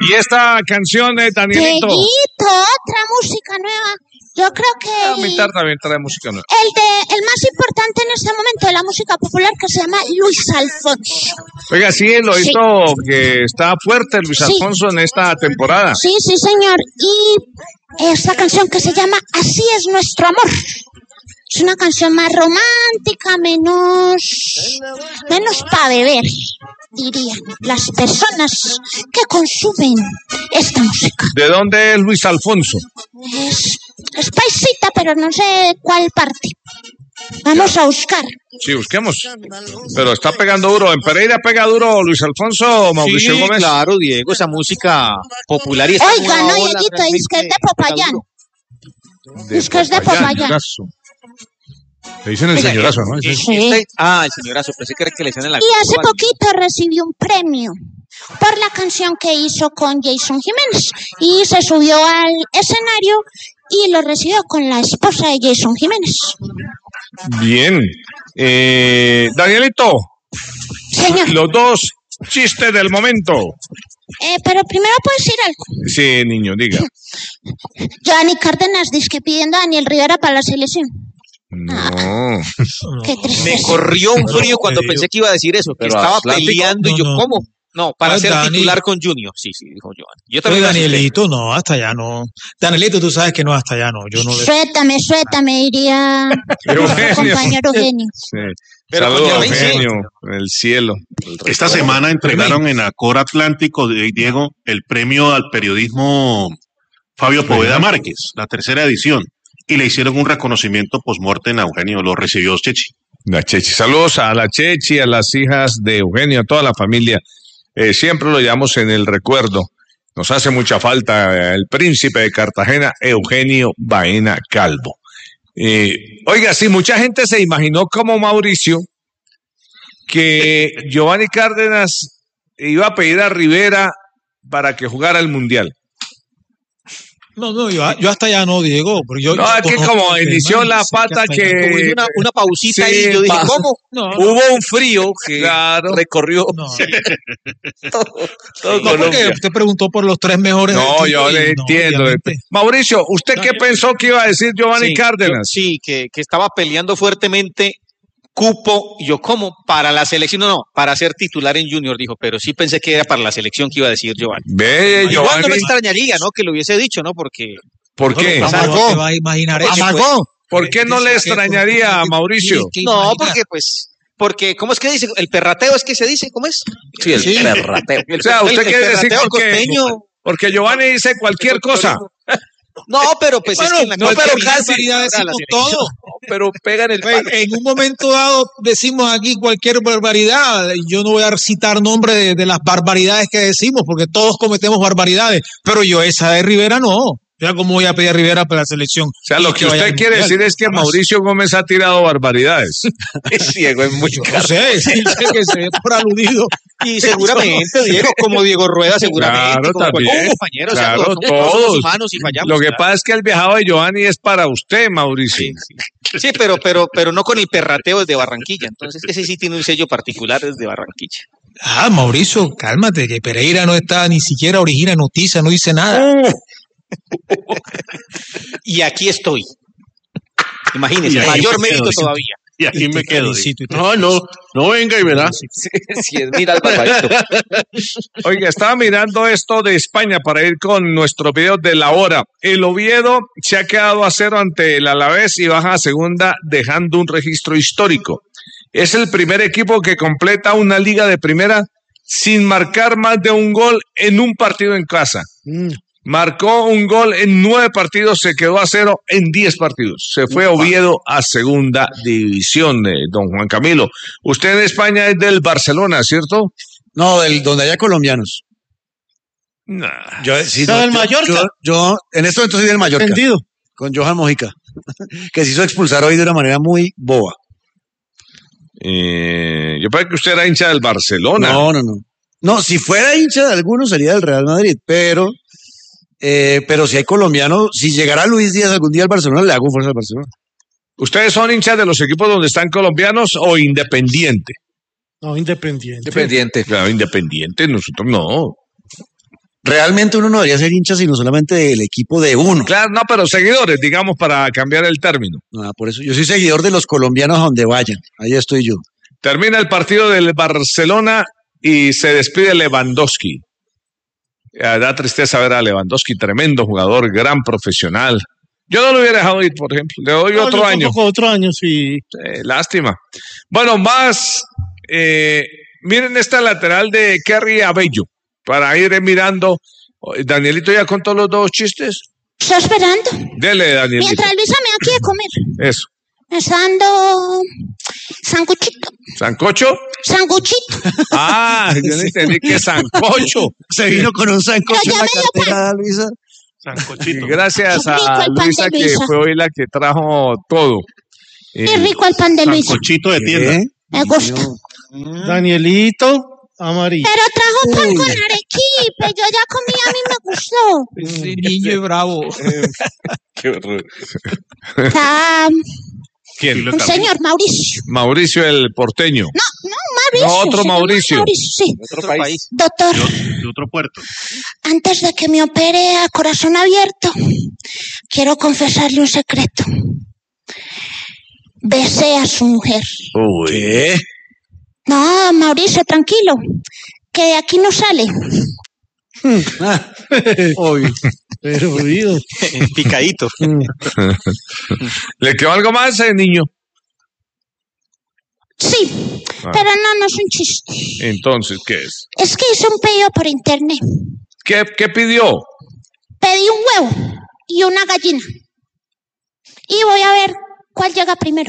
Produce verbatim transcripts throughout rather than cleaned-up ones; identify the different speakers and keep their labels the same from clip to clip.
Speaker 1: Y esta canción de Danielito.
Speaker 2: Dieguito, otra música nueva. Yo creo que
Speaker 1: El militar también trae música nueva.
Speaker 2: El de el más importante en este momento de la música popular, que se llama Luis Alfonso.
Speaker 1: Oiga, sí, lo he
Speaker 2: Sí.
Speaker 1: visto que está fuerte Luis
Speaker 2: Sí.
Speaker 1: Alfonso en esta temporada.
Speaker 2: Sí, sí, señor. Y esta canción que se llama Así es nuestro amor. Es una canción más romántica, menos, menos para beber, dirían las personas que consumen esta música.
Speaker 1: ¿De dónde es Luis Alfonso?
Speaker 2: Es, es paisita, pero no sé cuál parte. Vamos a buscar.
Speaker 1: Sí, busquemos. Pero está pegando duro. ¿En Pereira pega duro Luis Alfonso o Mauricio
Speaker 3: Sí,
Speaker 1: Gómez?
Speaker 3: claro, Diego, esa música popular y esta
Speaker 2: Oiga,
Speaker 3: nueva
Speaker 2: no,
Speaker 3: ola
Speaker 2: Dieguito,
Speaker 3: realmente
Speaker 2: dice que es de
Speaker 3: pega
Speaker 2: Popayán.
Speaker 3: duro.
Speaker 1: De
Speaker 2: Es que es de Popayán.
Speaker 1: señorazo. Le dicen el
Speaker 3: Oiga,
Speaker 1: señorazo, ¿no?
Speaker 3: eh,
Speaker 2: Sí.
Speaker 3: este- ah, el señorazo, pensé que era que le decían en la...
Speaker 2: Y hace poquito recibió un premio por la canción que hizo con Jason Jiménez. Y se subió al escenario y lo recibió con la esposa de Jason Jiménez.
Speaker 1: Bien. Eh, Danielito,
Speaker 2: Señor,
Speaker 1: los dos chistes del momento.
Speaker 2: eh, pero primero puedo decir algo.
Speaker 1: Sí, niño, diga.
Speaker 2: Giovanni Cárdenas dice que pidiendo a Daniel Rivera para la selección.
Speaker 1: No.
Speaker 2: Qué
Speaker 3: Me
Speaker 2: tristeza.
Speaker 3: corrió un frío cuando
Speaker 4: Pero-
Speaker 3: pensé que iba a decir eso, que
Speaker 4: pero
Speaker 3: estaba
Speaker 4: Atlántico,
Speaker 3: peleando y
Speaker 4: no,
Speaker 3: yo,
Speaker 4: no.
Speaker 3: ¿cómo? No, para
Speaker 4: Ah,
Speaker 3: ser
Speaker 4: Dani.
Speaker 3: titular con Junior. Sí, sí, dijo Giovanni. Yo
Speaker 4: Pero
Speaker 3: también me asusté.
Speaker 4: Danielito, no, hasta allá no. Danielito, tú sabes que no, hasta allá no. Yo no le...
Speaker 2: Suétame, suétame, diría
Speaker 1: Eugenio.
Speaker 2: nuestro compañero Eugenio.
Speaker 1: Sí.
Speaker 3: Pero
Speaker 1: Saludos,
Speaker 3: con Giovanni, sí.
Speaker 1: Eugenio, en el cielo.
Speaker 5: Esta semana entregaron en Acor Atlántico, de Diego, el premio al periodismo Fabio Poveda Márquez, la tercera edición, y le hicieron un reconocimiento post-mortem a Eugenio, lo recibió Chechi.
Speaker 1: La Chechi. Saludos a la Chechi, a las hijas de Eugenio, a toda la familia. Eh, siempre lo llevamos en el recuerdo. Nos hace mucha falta el príncipe de Cartagena, Eugenio Baena Calvo. Eh, oiga, sí, mucha gente se imaginó como Mauricio que Giovanni Cárdenas iba a pedir a Rivera para que jugara el Mundial.
Speaker 4: No, no, yo, yo hasta allá no, Diego. Pero yo,
Speaker 1: No,
Speaker 4: yo
Speaker 1: es que
Speaker 4: conozco
Speaker 1: como
Speaker 4: el
Speaker 1: inició
Speaker 4: tema y
Speaker 1: la
Speaker 4: sé
Speaker 1: pata
Speaker 4: hasta
Speaker 1: que-
Speaker 4: allá
Speaker 3: Como hizo una, una pausita
Speaker 1: Sí,
Speaker 3: ahí, yo dije,
Speaker 1: pa-
Speaker 3: ¿cómo?
Speaker 4: No, no,
Speaker 3: Hubo un frío que
Speaker 1: Claro.
Speaker 3: recorrió
Speaker 4: no.
Speaker 3: todo, todo
Speaker 4: No, porque
Speaker 3: Colombia.
Speaker 4: usted preguntó por los tres mejores.
Speaker 1: No,
Speaker 4: del
Speaker 1: yo
Speaker 4: equipo
Speaker 1: le
Speaker 4: y no,
Speaker 1: entiendo.
Speaker 4: obviamente.
Speaker 1: Mauricio, ¿usted qué pensó que iba a decir Giovanni
Speaker 3: Sí,
Speaker 1: Cárdenas?
Speaker 3: yo- sí, que, que estaba peleando fuertemente cupo, y yo, ¿cómo? Para la selección, no, no, para ser titular en Junior, dijo, pero sí pensé que era para la selección que iba a decir Giovanni.
Speaker 1: Ve,
Speaker 3: Igual no
Speaker 1: Giovanni,
Speaker 3: me extrañaría, ¿no? Que lo hubiese dicho, ¿no? Porque
Speaker 1: ¿por qué?
Speaker 4: ¿Cómo
Speaker 3: Amagó.
Speaker 4: te vas a imaginar eso?
Speaker 3: Amagó.
Speaker 1: ¿Por qué no le
Speaker 4: ¿Qué-
Speaker 1: extrañaría a
Speaker 4: qué-
Speaker 1: Mauricio?
Speaker 4: qué- qué
Speaker 3: no,
Speaker 4: imaginas?
Speaker 3: porque pues, porque, ¿cómo es que dice? El perrateo es que se dice, ¿cómo es?
Speaker 4: Sí, el Sí.
Speaker 3: perrateo.
Speaker 1: O sea, usted quiere decir
Speaker 3: perrateo
Speaker 1: que-
Speaker 3: costeño.
Speaker 1: Porque Giovanni dice cualquier cosa.
Speaker 3: No, pero pues
Speaker 4: Bueno,
Speaker 3: es que en la
Speaker 4: no,
Speaker 3: cualquier
Speaker 4: pero casi
Speaker 3: barbaridad
Speaker 4: ya
Speaker 3: decimos
Speaker 4: decimos
Speaker 3: todo.
Speaker 4: todo.
Speaker 3: Pero pegan el
Speaker 4: Pues, en un momento dado decimos aquí cualquier barbaridad. y Yo no voy a citar nombres de, de las barbaridades que decimos, porque todos cometemos barbaridades. Pero yo esa de Rivera no. Ya cómo voy a pedir a Rivera para la selección.
Speaker 1: O sea, lo
Speaker 4: Y
Speaker 1: que
Speaker 4: vaya
Speaker 1: usted
Speaker 4: al
Speaker 1: quiere
Speaker 4: Mundial.
Speaker 1: decir es que
Speaker 4: Jamás.
Speaker 1: Mauricio Gómez ha tirado barbaridades.
Speaker 3: Es ciego, es muy
Speaker 4: Yo no sé, sí sé que se ve por aludido.
Speaker 3: Y seguramente, Diego, como Diego Rueda, seguramente,
Speaker 1: Claro,
Speaker 3: como cualquier
Speaker 1: también.
Speaker 3: compañero, o sea,
Speaker 1: Claro,
Speaker 3: todos, todos somos
Speaker 1: todos.
Speaker 3: humanos y fallamos.
Speaker 1: Lo que
Speaker 3: claro.
Speaker 1: pasa es que el viajado de Giovanni es para usted, Mauricio.
Speaker 3: Sí, sí. Sí, pero, pero, pero no con el perrateo desde Barranquilla. Entonces, ese sí tiene un sello particular desde Barranquilla.
Speaker 4: Ah, Mauricio, cálmate, que Pereira no está ni siquiera origina noticia, no dice nada.
Speaker 3: Y aquí estoy. Imagínese,
Speaker 5: Y ahí
Speaker 3: mayor
Speaker 5: me quedo,
Speaker 3: mérito
Speaker 5: sí.
Speaker 3: todavía.
Speaker 5: Y aquí
Speaker 4: Y
Speaker 5: me
Speaker 4: te
Speaker 5: quedo.
Speaker 4: felicito y te
Speaker 5: No, no, no venga y verá.
Speaker 3: Sí, sí, mira al barbarito.
Speaker 1: Oiga, estaba mirando esto de España para ir con nuestro video de la hora. El Oviedo se ha quedado a cero ante el Alavés y baja a segunda dejando un registro histórico. Es el primer equipo que completa una liga de primera sin marcar más de un gol en un partido en casa. Marcó un gol en nueve partidos, se quedó a cero en diez partidos. Se fue Oviedo a segunda división, de don Juan Camilo. Usted en España es del Barcelona, ¿cierto?
Speaker 6: No, del, donde haya colombianos.
Speaker 1: Nah.
Speaker 6: Yo, sí,
Speaker 7: ¿Pero
Speaker 6: no,
Speaker 7: del
Speaker 6: yo-
Speaker 7: Mallorca?
Speaker 6: Yo, yo en esto entonces soy del Mallorca.
Speaker 7: Entendido.
Speaker 6: Con Johan Mojica. Que se hizo expulsar hoy de una manera muy boba.
Speaker 1: Eh, yo pensé que usted era hincha del Barcelona.
Speaker 6: No, no, no. No, si fuera hincha de alguno sería del Real Madrid, pero, eh, pero si hay colombianos, si llegara Luis Díaz algún día al Barcelona, le hago fuerza al Barcelona.
Speaker 1: ¿Ustedes son hinchas de los equipos donde están colombianos o independiente?
Speaker 7: No, independiente.
Speaker 3: Independiente.
Speaker 1: Claro, independiente, nosotros no.
Speaker 6: realmente uno no debería ser hincha sino solamente del equipo de uno.
Speaker 1: Claro, no, pero seguidores, digamos, para cambiar el término.
Speaker 6: Ah, por eso yo soy seguidor de los colombianos a donde vayan. Ahí estoy yo.
Speaker 1: Termina el partido del Barcelona y se despide Lewandowski. Eh, Da tristeza ver a Lewandowski, tremendo jugador, gran profesional. Yo no lo hubiera dejado ir, por ejemplo. Le doy
Speaker 7: No,
Speaker 1: otro
Speaker 7: yo
Speaker 1: año.
Speaker 7: tampoco, Otro año, sí.
Speaker 1: Eh, lástima. Bueno, más. Eh, miren esta lateral de Kerry Abello. Para ir mirando. Danielito ya contó los dos chistes.
Speaker 2: Estoy esperando.
Speaker 1: Dele, Danielito.
Speaker 2: Mientras Luisa me da aquí de comer.
Speaker 1: Eso.
Speaker 2: Me está dando sanguchito.
Speaker 1: ¿Sancocho?
Speaker 2: Sanguchito.
Speaker 1: Ah, yo le entendí que sancocho.
Speaker 6: Se vino con un sancocho
Speaker 2: Pero
Speaker 6: en
Speaker 2: ya
Speaker 6: la
Speaker 2: me dio
Speaker 6: cartera, Luisa.
Speaker 1: Y
Speaker 5: Sancochito.
Speaker 1: gracias
Speaker 2: Qué rico
Speaker 1: a
Speaker 2: el pan
Speaker 1: Luisa,
Speaker 2: de
Speaker 1: que
Speaker 2: Luisa.
Speaker 1: fue hoy la que trajo todo.
Speaker 2: Qué
Speaker 1: Eh,
Speaker 2: rico el pan de Luisa.
Speaker 5: Sancochito de tienda.
Speaker 6: ¿Qué?
Speaker 2: Me gusta.
Speaker 7: Danielito, amarillo.
Speaker 2: Pero trajo pan con arequipe. Yo ya comí, a mí me gustó.
Speaker 4: Ese niño es bravo.
Speaker 1: Qué horror.
Speaker 2: Está
Speaker 1: ¿Quién?
Speaker 2: un señor Mauricio.
Speaker 1: Mauricio el porteño.
Speaker 2: No, no, Mauricio.
Speaker 1: No, otro
Speaker 2: se llama
Speaker 1: Mauricio.
Speaker 2: Mauricio, sí.
Speaker 3: Otro país.
Speaker 2: Doctor,
Speaker 5: De, de otro puerto.
Speaker 2: antes de que me opere a corazón abierto, quiero confesarle un secreto. Besé a su mujer.
Speaker 6: ¿Qué?
Speaker 2: No, Mauricio, tranquilo, que de aquí no sale.
Speaker 6: Ah, obvio.
Speaker 7: Pero, Dios.
Speaker 3: Picadito.
Speaker 1: ¿Le quedó algo más, eh, niño?
Speaker 2: Sí,
Speaker 1: Ah.
Speaker 2: pero no, no es un chiste.
Speaker 1: Entonces, ¿qué es?
Speaker 2: Es que hice un pedido por internet.
Speaker 1: ¿Qué, qué pidió?
Speaker 2: Pedí un huevo y una gallina. Y voy a ver cuál llega primero.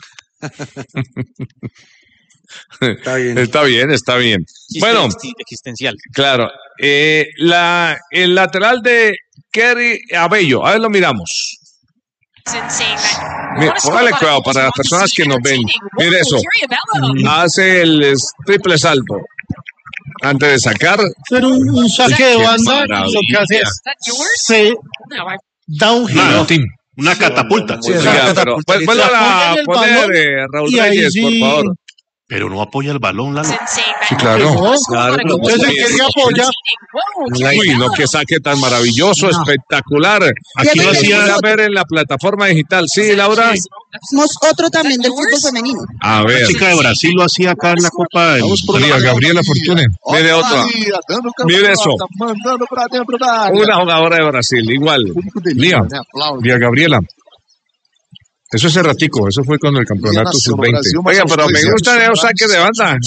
Speaker 6: Está bien.
Speaker 1: Está bien, está bien.
Speaker 3: Chiste
Speaker 1: Bueno,
Speaker 3: exi- existencial.
Speaker 1: claro. Eh, la, el lateral de Kerry Abello. A ver, lo miramos. Mira, póngale cuidado para las personas que nos ven. Mire eso. Hace el es- triple salto. Antes de sacar.
Speaker 7: Pero un, un saque de banda
Speaker 1: maravilla.
Speaker 7: lo que hace es se da un giro.
Speaker 5: Claro, una catapulta.
Speaker 6: Sí,
Speaker 1: Oiga,
Speaker 6: esa
Speaker 1: pero
Speaker 6: catapulta.
Speaker 1: vuelva a
Speaker 7: Apoyan el
Speaker 1: poner
Speaker 7: balón
Speaker 1: eh, Raúl
Speaker 7: y ahí
Speaker 1: Reyes, por
Speaker 7: sí.
Speaker 1: favor.
Speaker 5: Pero no apoya el balón, Lalo.
Speaker 8: Sí,
Speaker 1: claro.
Speaker 6: Claro,
Speaker 7: Entonces el que se apoya,
Speaker 1: Uy, no, qué saque tan maravilloso, espectacular.
Speaker 5: Aquí lo hacía.
Speaker 1: Voy a ver en la plataforma digital. Sí, Laura.
Speaker 9: Tenemos otro también del fútbol femenino.
Speaker 1: A
Speaker 5: La
Speaker 1: ver.
Speaker 5: chica de Brasil lo hacía acá en la Copa del
Speaker 1: María Gabriela Fortune. Mire otra. Mire eso. Una jugadora de Brasil, igual. Lía, Lía Gabriela. Eso es errático, eso fue con el campeonato sub veinte. Oiga, pero me gustan esos saques de banda.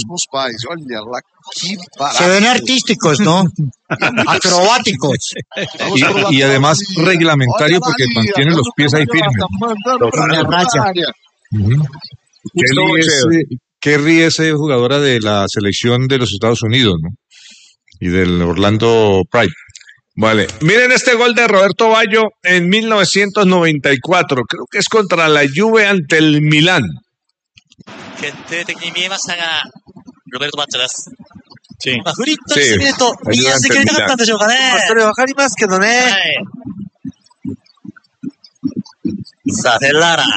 Speaker 6: Se ven artísticos, ¿no? Acrobáticos.
Speaker 10: Y, y además reglamentario porque mantienen los pies ahí firmes.
Speaker 6: La raya.
Speaker 10: Ujú. Kelly es, Kerry es eh, jugadora de la selección de los Estados Unidos, ¿no? Y del Orlando Pride.
Speaker 1: Vale, miren este gol de Roberto Baggio en mil novecientos noventa y cuatro. Creo que es contra la Juve ante el Milán.
Speaker 8: 決定的に見えましたが、ロベルト・バッチョです。
Speaker 3: Sí.
Speaker 8: まあ、フリットにしてみると、右足で蹴りたかったんでしょうかね。
Speaker 6: それわかりますけどね。
Speaker 8: はい。さあ、フェッラーラ。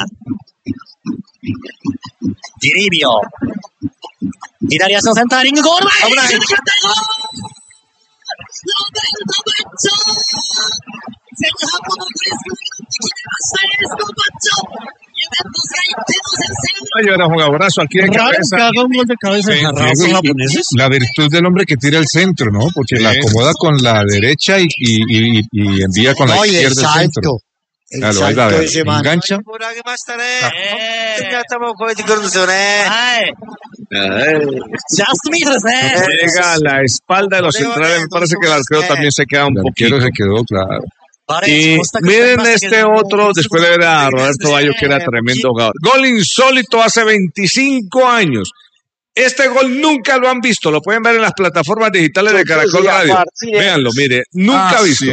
Speaker 8: ディリービオ。左足のセンターリングゴール前。危ない。決まったゴール。ロベルト・バッチョ。前半も残り少なくなって決めましたエースのバッチョ。ユベントスがいってんの先制。
Speaker 1: Ay, ahora jugadorazo aquí de
Speaker 7: raro que
Speaker 1: cabeza.
Speaker 7: haga un gol de cabeza.
Speaker 1: Sí,
Speaker 7: Raro,
Speaker 1: sí,
Speaker 7: japoneses.
Speaker 10: La virtud del hombre que tira el centro, ¿no? Porque
Speaker 1: Sí.
Speaker 10: la acomoda con la derecha y, y, y, y envía con la
Speaker 6: No, y el
Speaker 10: izquierda el centro.
Speaker 6: salto. El
Speaker 10: Claro, ahí la
Speaker 6: salto
Speaker 10: ve,
Speaker 6: de ese man.
Speaker 10: engancha.
Speaker 6: これ上げましたね。
Speaker 8: えー
Speaker 6: 本当に頭を越えてくるんですよね。
Speaker 8: はい。ジャストミートですね。
Speaker 1: Llega a la espalda de los centrales. Me parece que el arquero también se queda un
Speaker 10: El
Speaker 1: poquito.
Speaker 10: arquero se quedó, claro.
Speaker 1: Y miren este otro, después de ver a Roberto Baggio, que era tremendo jugador. Gol insólito hace veinticinco años. Este gol nunca lo han visto, lo pueden ver en las plataformas digitales de Caracol Radio. Véanlo, mire, nunca visto.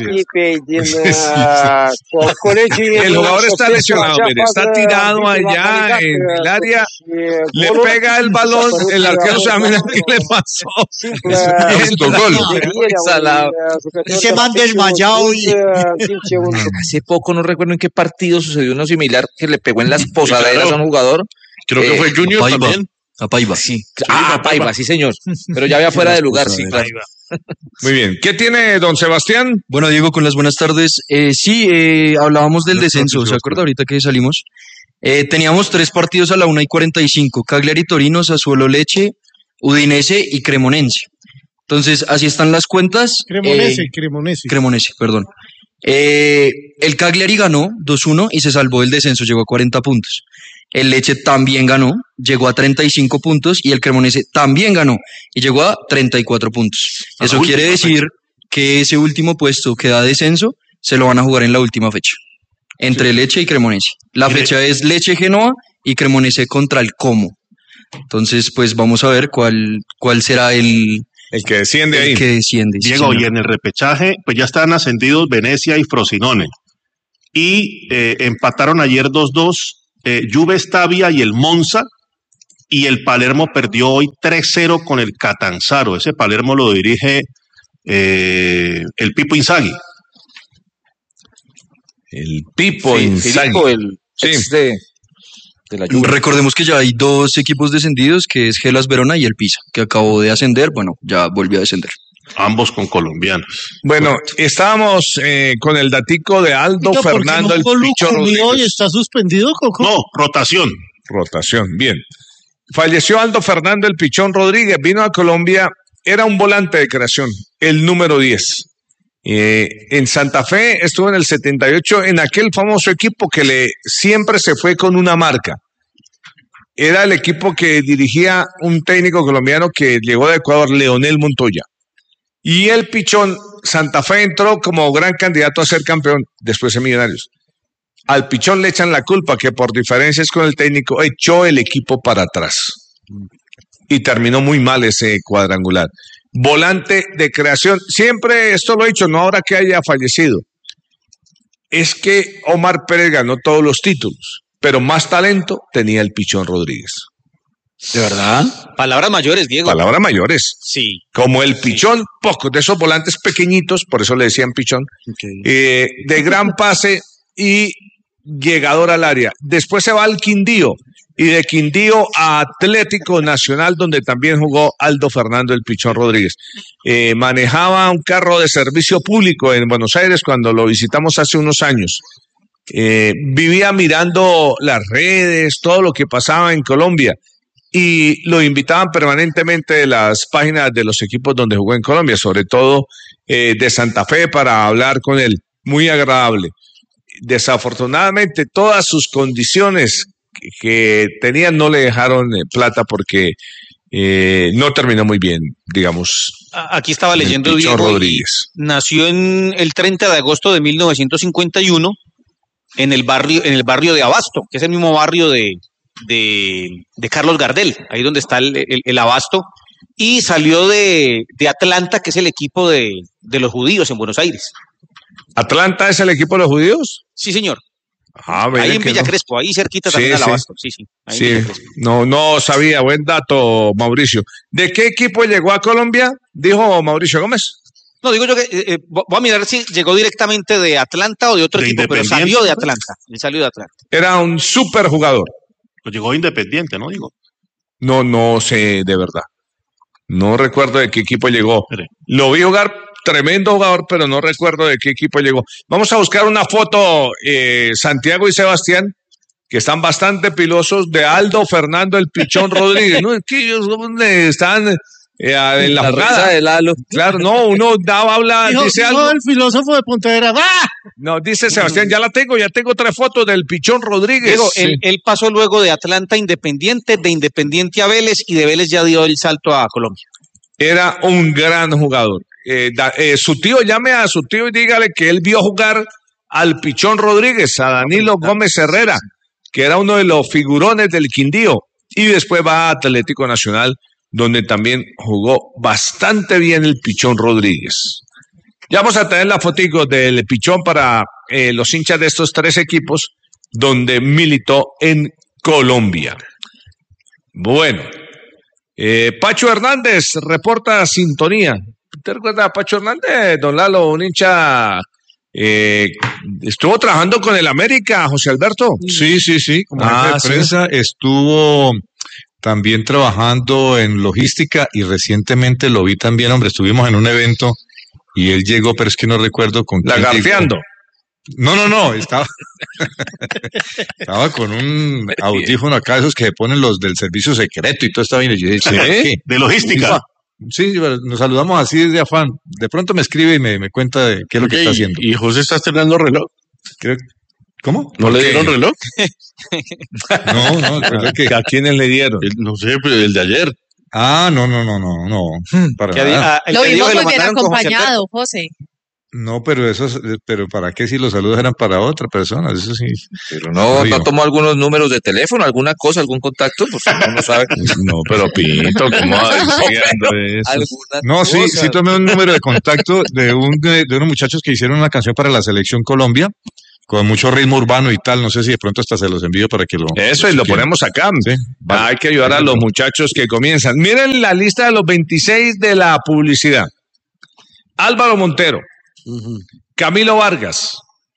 Speaker 1: El jugador está lesionado, mire, está tirado allá en el área, le pega el balón, el arquero se mira qué le pasó.
Speaker 10: Autogol.
Speaker 6: Ese man desmayado y...
Speaker 11: Hace poco, no recuerdo en qué partido sucedió uno similar que le pegó en las posaderas a un jugador.
Speaker 5: Creo que
Speaker 11: Eh,
Speaker 5: fue Junior
Speaker 10: Paiva.
Speaker 5: también.
Speaker 12: A Paiva.
Speaker 11: Sí. Ah, a Paiva, sí, señor. Pero ya había fuera de lugar, sí, claro.
Speaker 1: Muy bien. ¿Qué tiene don Sebastián?
Speaker 12: Bueno, Diego, con las buenas tardes. Eh, sí, eh, hablábamos del descenso, ¿se acuerda ahorita que salimos? Eh, teníamos tres partidos a la una y cuarenta y cinco. Cagliari, Torino, Sassuolo, Lecce, Udinese y Cremonense. Entonces, así están las cuentas.
Speaker 7: Cremonese,
Speaker 12: eh,
Speaker 7: Cremonese.
Speaker 12: Cremonese, perdón. Eh, el Cagliari ganó dos uno y se salvó del descenso, llegó a cuarenta puntos. El Lecce también ganó, llegó a treinta y cinco puntos y el Cremonese también ganó y llegó a treinta y cuatro puntos.
Speaker 5: A la
Speaker 12: Eso
Speaker 5: última
Speaker 12: quiere decir
Speaker 5: fecha.
Speaker 12: que ese último puesto que da descenso se lo van a jugar en la última fecha, entre
Speaker 5: Sí.
Speaker 12: Lecce y Cremonese. La
Speaker 5: Mire.
Speaker 12: fecha es Lecce-Genoa y Cremonese contra el Como. Entonces, pues vamos a ver cuál, cuál será el,
Speaker 1: El que desciende
Speaker 12: el
Speaker 1: ahí.
Speaker 12: que desciende. sí,
Speaker 5: Diego,
Speaker 12: señor.
Speaker 5: y en el repechaje, pues ya están ascendidos Venecia y Frosinone. Y eh, empataron ayer dos dos eh, Juve Stabia y el Monza. Y el Palermo perdió hoy tres cero con el Catanzaro. Ese Palermo lo dirige eh, el Pipo Inzaghi.
Speaker 1: El Pipo
Speaker 11: Sí,
Speaker 1: Inzaghi.
Speaker 11: Filippo, el
Speaker 1: Sí.
Speaker 11: ex de, de la Juve.
Speaker 12: Recordemos que ya hay dos equipos descendidos, que es Hellas Verona y el Pisa, que acabó de ascender, bueno, ya volvió a descender.
Speaker 5: Ambos con colombianos.
Speaker 1: Bueno, estábamos eh, con el datico de Aldo
Speaker 7: Oiga, ¿por qué
Speaker 1: Fernando
Speaker 7: no
Speaker 1: el
Speaker 7: jugó
Speaker 1: Pichón
Speaker 7: Luco Río y
Speaker 1: Rodríguez.
Speaker 7: está suspendido, Coco?
Speaker 5: No, rotación.
Speaker 1: Rotación, bien. Falleció Aldo Fernando el Pichón Rodríguez, vino a Colombia, era un volante de creación, el número diez. Eh, en Santa Fe estuvo en el setenta y ocho en aquel famoso equipo que le siempre se fue con una marca. Era el equipo que dirigía un técnico colombiano que llegó de Ecuador, Leonel Montoya. Y el Pichón, Santa Fe entró como gran candidato a ser campeón, después de Millonarios. Al Pichón le echan la culpa que por diferencias con el técnico echó el equipo para atrás. Y terminó muy mal ese cuadrangular. Volante de creación, siempre esto lo he dicho, no ahora que haya fallecido. Es que Omar Pérez ganó todos los títulos, pero más talento tenía el Pichón Rodríguez.
Speaker 3: ¿De verdad? Palabras mayores, Diego.
Speaker 1: Palabras mayores.
Speaker 3: Sí.
Speaker 1: Como el Pichón, pocos de esos volantes pequeñitos, por eso le decían Pichón, eh, de gran pase y llegador al área. Después se va al Quindío y de Quindío a Atlético Nacional, donde también jugó Aldo Fernando el Pichón Rodríguez. Eh, manejaba un carro de servicio público en Buenos Aires cuando lo visitamos hace unos años. Eh, vivía mirando las redes, todo lo que pasaba en Colombia. Y lo invitaban permanentemente de las páginas de los equipos donde jugó en Colombia, sobre todo eh, de Santa Fe, para hablar con él. Muy agradable. Desafortunadamente, todas sus condiciones que, que tenían no le dejaron eh, plata porque eh, no terminó muy bien, digamos.
Speaker 3: Aquí estaba leyendo
Speaker 1: el Pichón
Speaker 3: Diego, y
Speaker 1: Rodríguez.
Speaker 3: nació en el treinta de agosto de mil novecientos cincuenta y uno en el barrio, en el barrio de Abasto, que es el mismo barrio de, de, de Carlos Gardel, ahí donde está el, el, el Abasto, y salió de, de Atlanta, que es el equipo de, de los judíos en Buenos Aires.
Speaker 1: ¿Atlanta es el equipo de los judíos?
Speaker 3: Sí, señor.
Speaker 1: Ah,
Speaker 3: Ahí en
Speaker 1: que
Speaker 3: Villa
Speaker 1: no.
Speaker 3: Crespo, ahí cerquita
Speaker 1: Sí,
Speaker 3: también al
Speaker 1: sí.
Speaker 3: Abasto. Sí, sí. Ahí
Speaker 1: Sí,
Speaker 3: en Villa Crespo.
Speaker 1: no, no sabía, buen dato, Mauricio. ¿De qué equipo llegó a Colombia? Dijo Mauricio Gómez.
Speaker 3: No, digo yo que eh, eh, voy a mirar si llegó directamente de Atlanta o de otro
Speaker 5: De
Speaker 3: equipo, pero
Speaker 5: Independiente,
Speaker 3: salió de
Speaker 5: ¿no?
Speaker 3: Atlanta. Él salió de Atlanta.
Speaker 1: Era un súper jugador.
Speaker 5: Pues llegó Independiente, ¿no? Digo.
Speaker 1: No, no sé de verdad. No recuerdo de qué equipo llegó.
Speaker 5: Espere.
Speaker 1: Lo vi jugar, tremendo jugador, pero no recuerdo de qué equipo llegó. Vamos a buscar una foto, eh, Santiago y Sebastián, que están bastante pilosos, de Aldo Fernando el Pichón Rodríguez. No, es que ellos ¿dónde están eh, en la,
Speaker 11: La
Speaker 1: jugada.
Speaker 11: risa de Lalo.
Speaker 1: Claro, no, uno daba, habla,
Speaker 7: Dijo,
Speaker 1: dice
Speaker 7: dijo
Speaker 1: algo.
Speaker 7: el filósofo de Pontevedra. ¡Ah!
Speaker 1: No, dice Sebastián, ya la tengo, ya tengo tres fotos del Pichón Rodríguez.
Speaker 3: Diego,
Speaker 1: Sí.
Speaker 3: él, él pasó luego de Atlanta a Independiente, de Independiente a Vélez y de Vélez ya dio el salto a Colombia.
Speaker 1: Era un gran jugador. Eh, da- eh, su tío, llame a su tío y dígale que él vio jugar al Pichón Rodríguez, a Danilo Gómez Herrera, que era uno de los figurones del Quindío, y después va a Atlético Nacional, donde también jugó bastante bien el Pichón Rodríguez. Ya vamos a tener la fotico del Pichón para eh, los hinchas de estos tres equipos, donde militó en Colombia. Bueno, eh, Pacho Hernández reporta sintonía. ¿Te recuerdas a Pacho Hernández, don Lalo, un hincha? Eh, estuvo trabajando con el América, José Alberto.
Speaker 10: Sí, sí, sí, como
Speaker 1: Ah,
Speaker 10: jefe
Speaker 1: sí.
Speaker 10: de prensa estuvo también trabajando en logística y recientemente lo vi también, hombre, estuvimos en un evento y él llegó, pero es que no recuerdo con quién
Speaker 1: Lagarteando.
Speaker 10: llegó. No, no, no, estaba, estaba con un audífono acá, esos que ponen los del servicio secreto y todo estaba bien. Y yo dije, ¿qué?
Speaker 5: De logística.
Speaker 10: Sí, nos saludamos así desde afán. De pronto me escribe y me, me cuenta de qué es lo que
Speaker 13: Oye,
Speaker 10: está haciendo.
Speaker 13: ¿Y José está estrenando reloj?
Speaker 10: Creo, ¿Cómo?
Speaker 13: ¿No le dieron reloj?
Speaker 10: No, no, el reloj que...
Speaker 1: ¿A quiénes le dieron?
Speaker 13: El- no sé, pero el de ayer.
Speaker 10: Ah, no, no, no, no, no. Para
Speaker 3: Que
Speaker 10: nada.
Speaker 3: a- el
Speaker 14: Lo
Speaker 3: que dijo
Speaker 14: vimos
Speaker 3: que lo
Speaker 14: muy bien
Speaker 3: mandaron con José
Speaker 14: acompañado, José.
Speaker 10: No, pero eso, es- pero ¿para qué si los saludos eran para otra persona? Eso sí.
Speaker 11: Pero no,
Speaker 10: Río.
Speaker 11: no tomó algunos números de teléfono, alguna cosa, algún contacto, pues uno no sabe.
Speaker 1: No, pero Pinto, ¿cómo va diciendo eso?
Speaker 11: Alguna
Speaker 10: No, sí,
Speaker 11: cosa.
Speaker 10: sí tomé un número de contacto de, un, de, de unos muchachos que hicieron una canción para la Selección Colombia, con mucho ritmo urbano y tal. No sé si de pronto hasta se los envío para que lo...
Speaker 1: Eso, y lo ponemos acá.
Speaker 10: Sí, vale.
Speaker 1: Hay que ayudar a los muchachos que comienzan. Miren la lista de los veintiséis de la publicidad. Álvaro Montero, Camilo Vargas,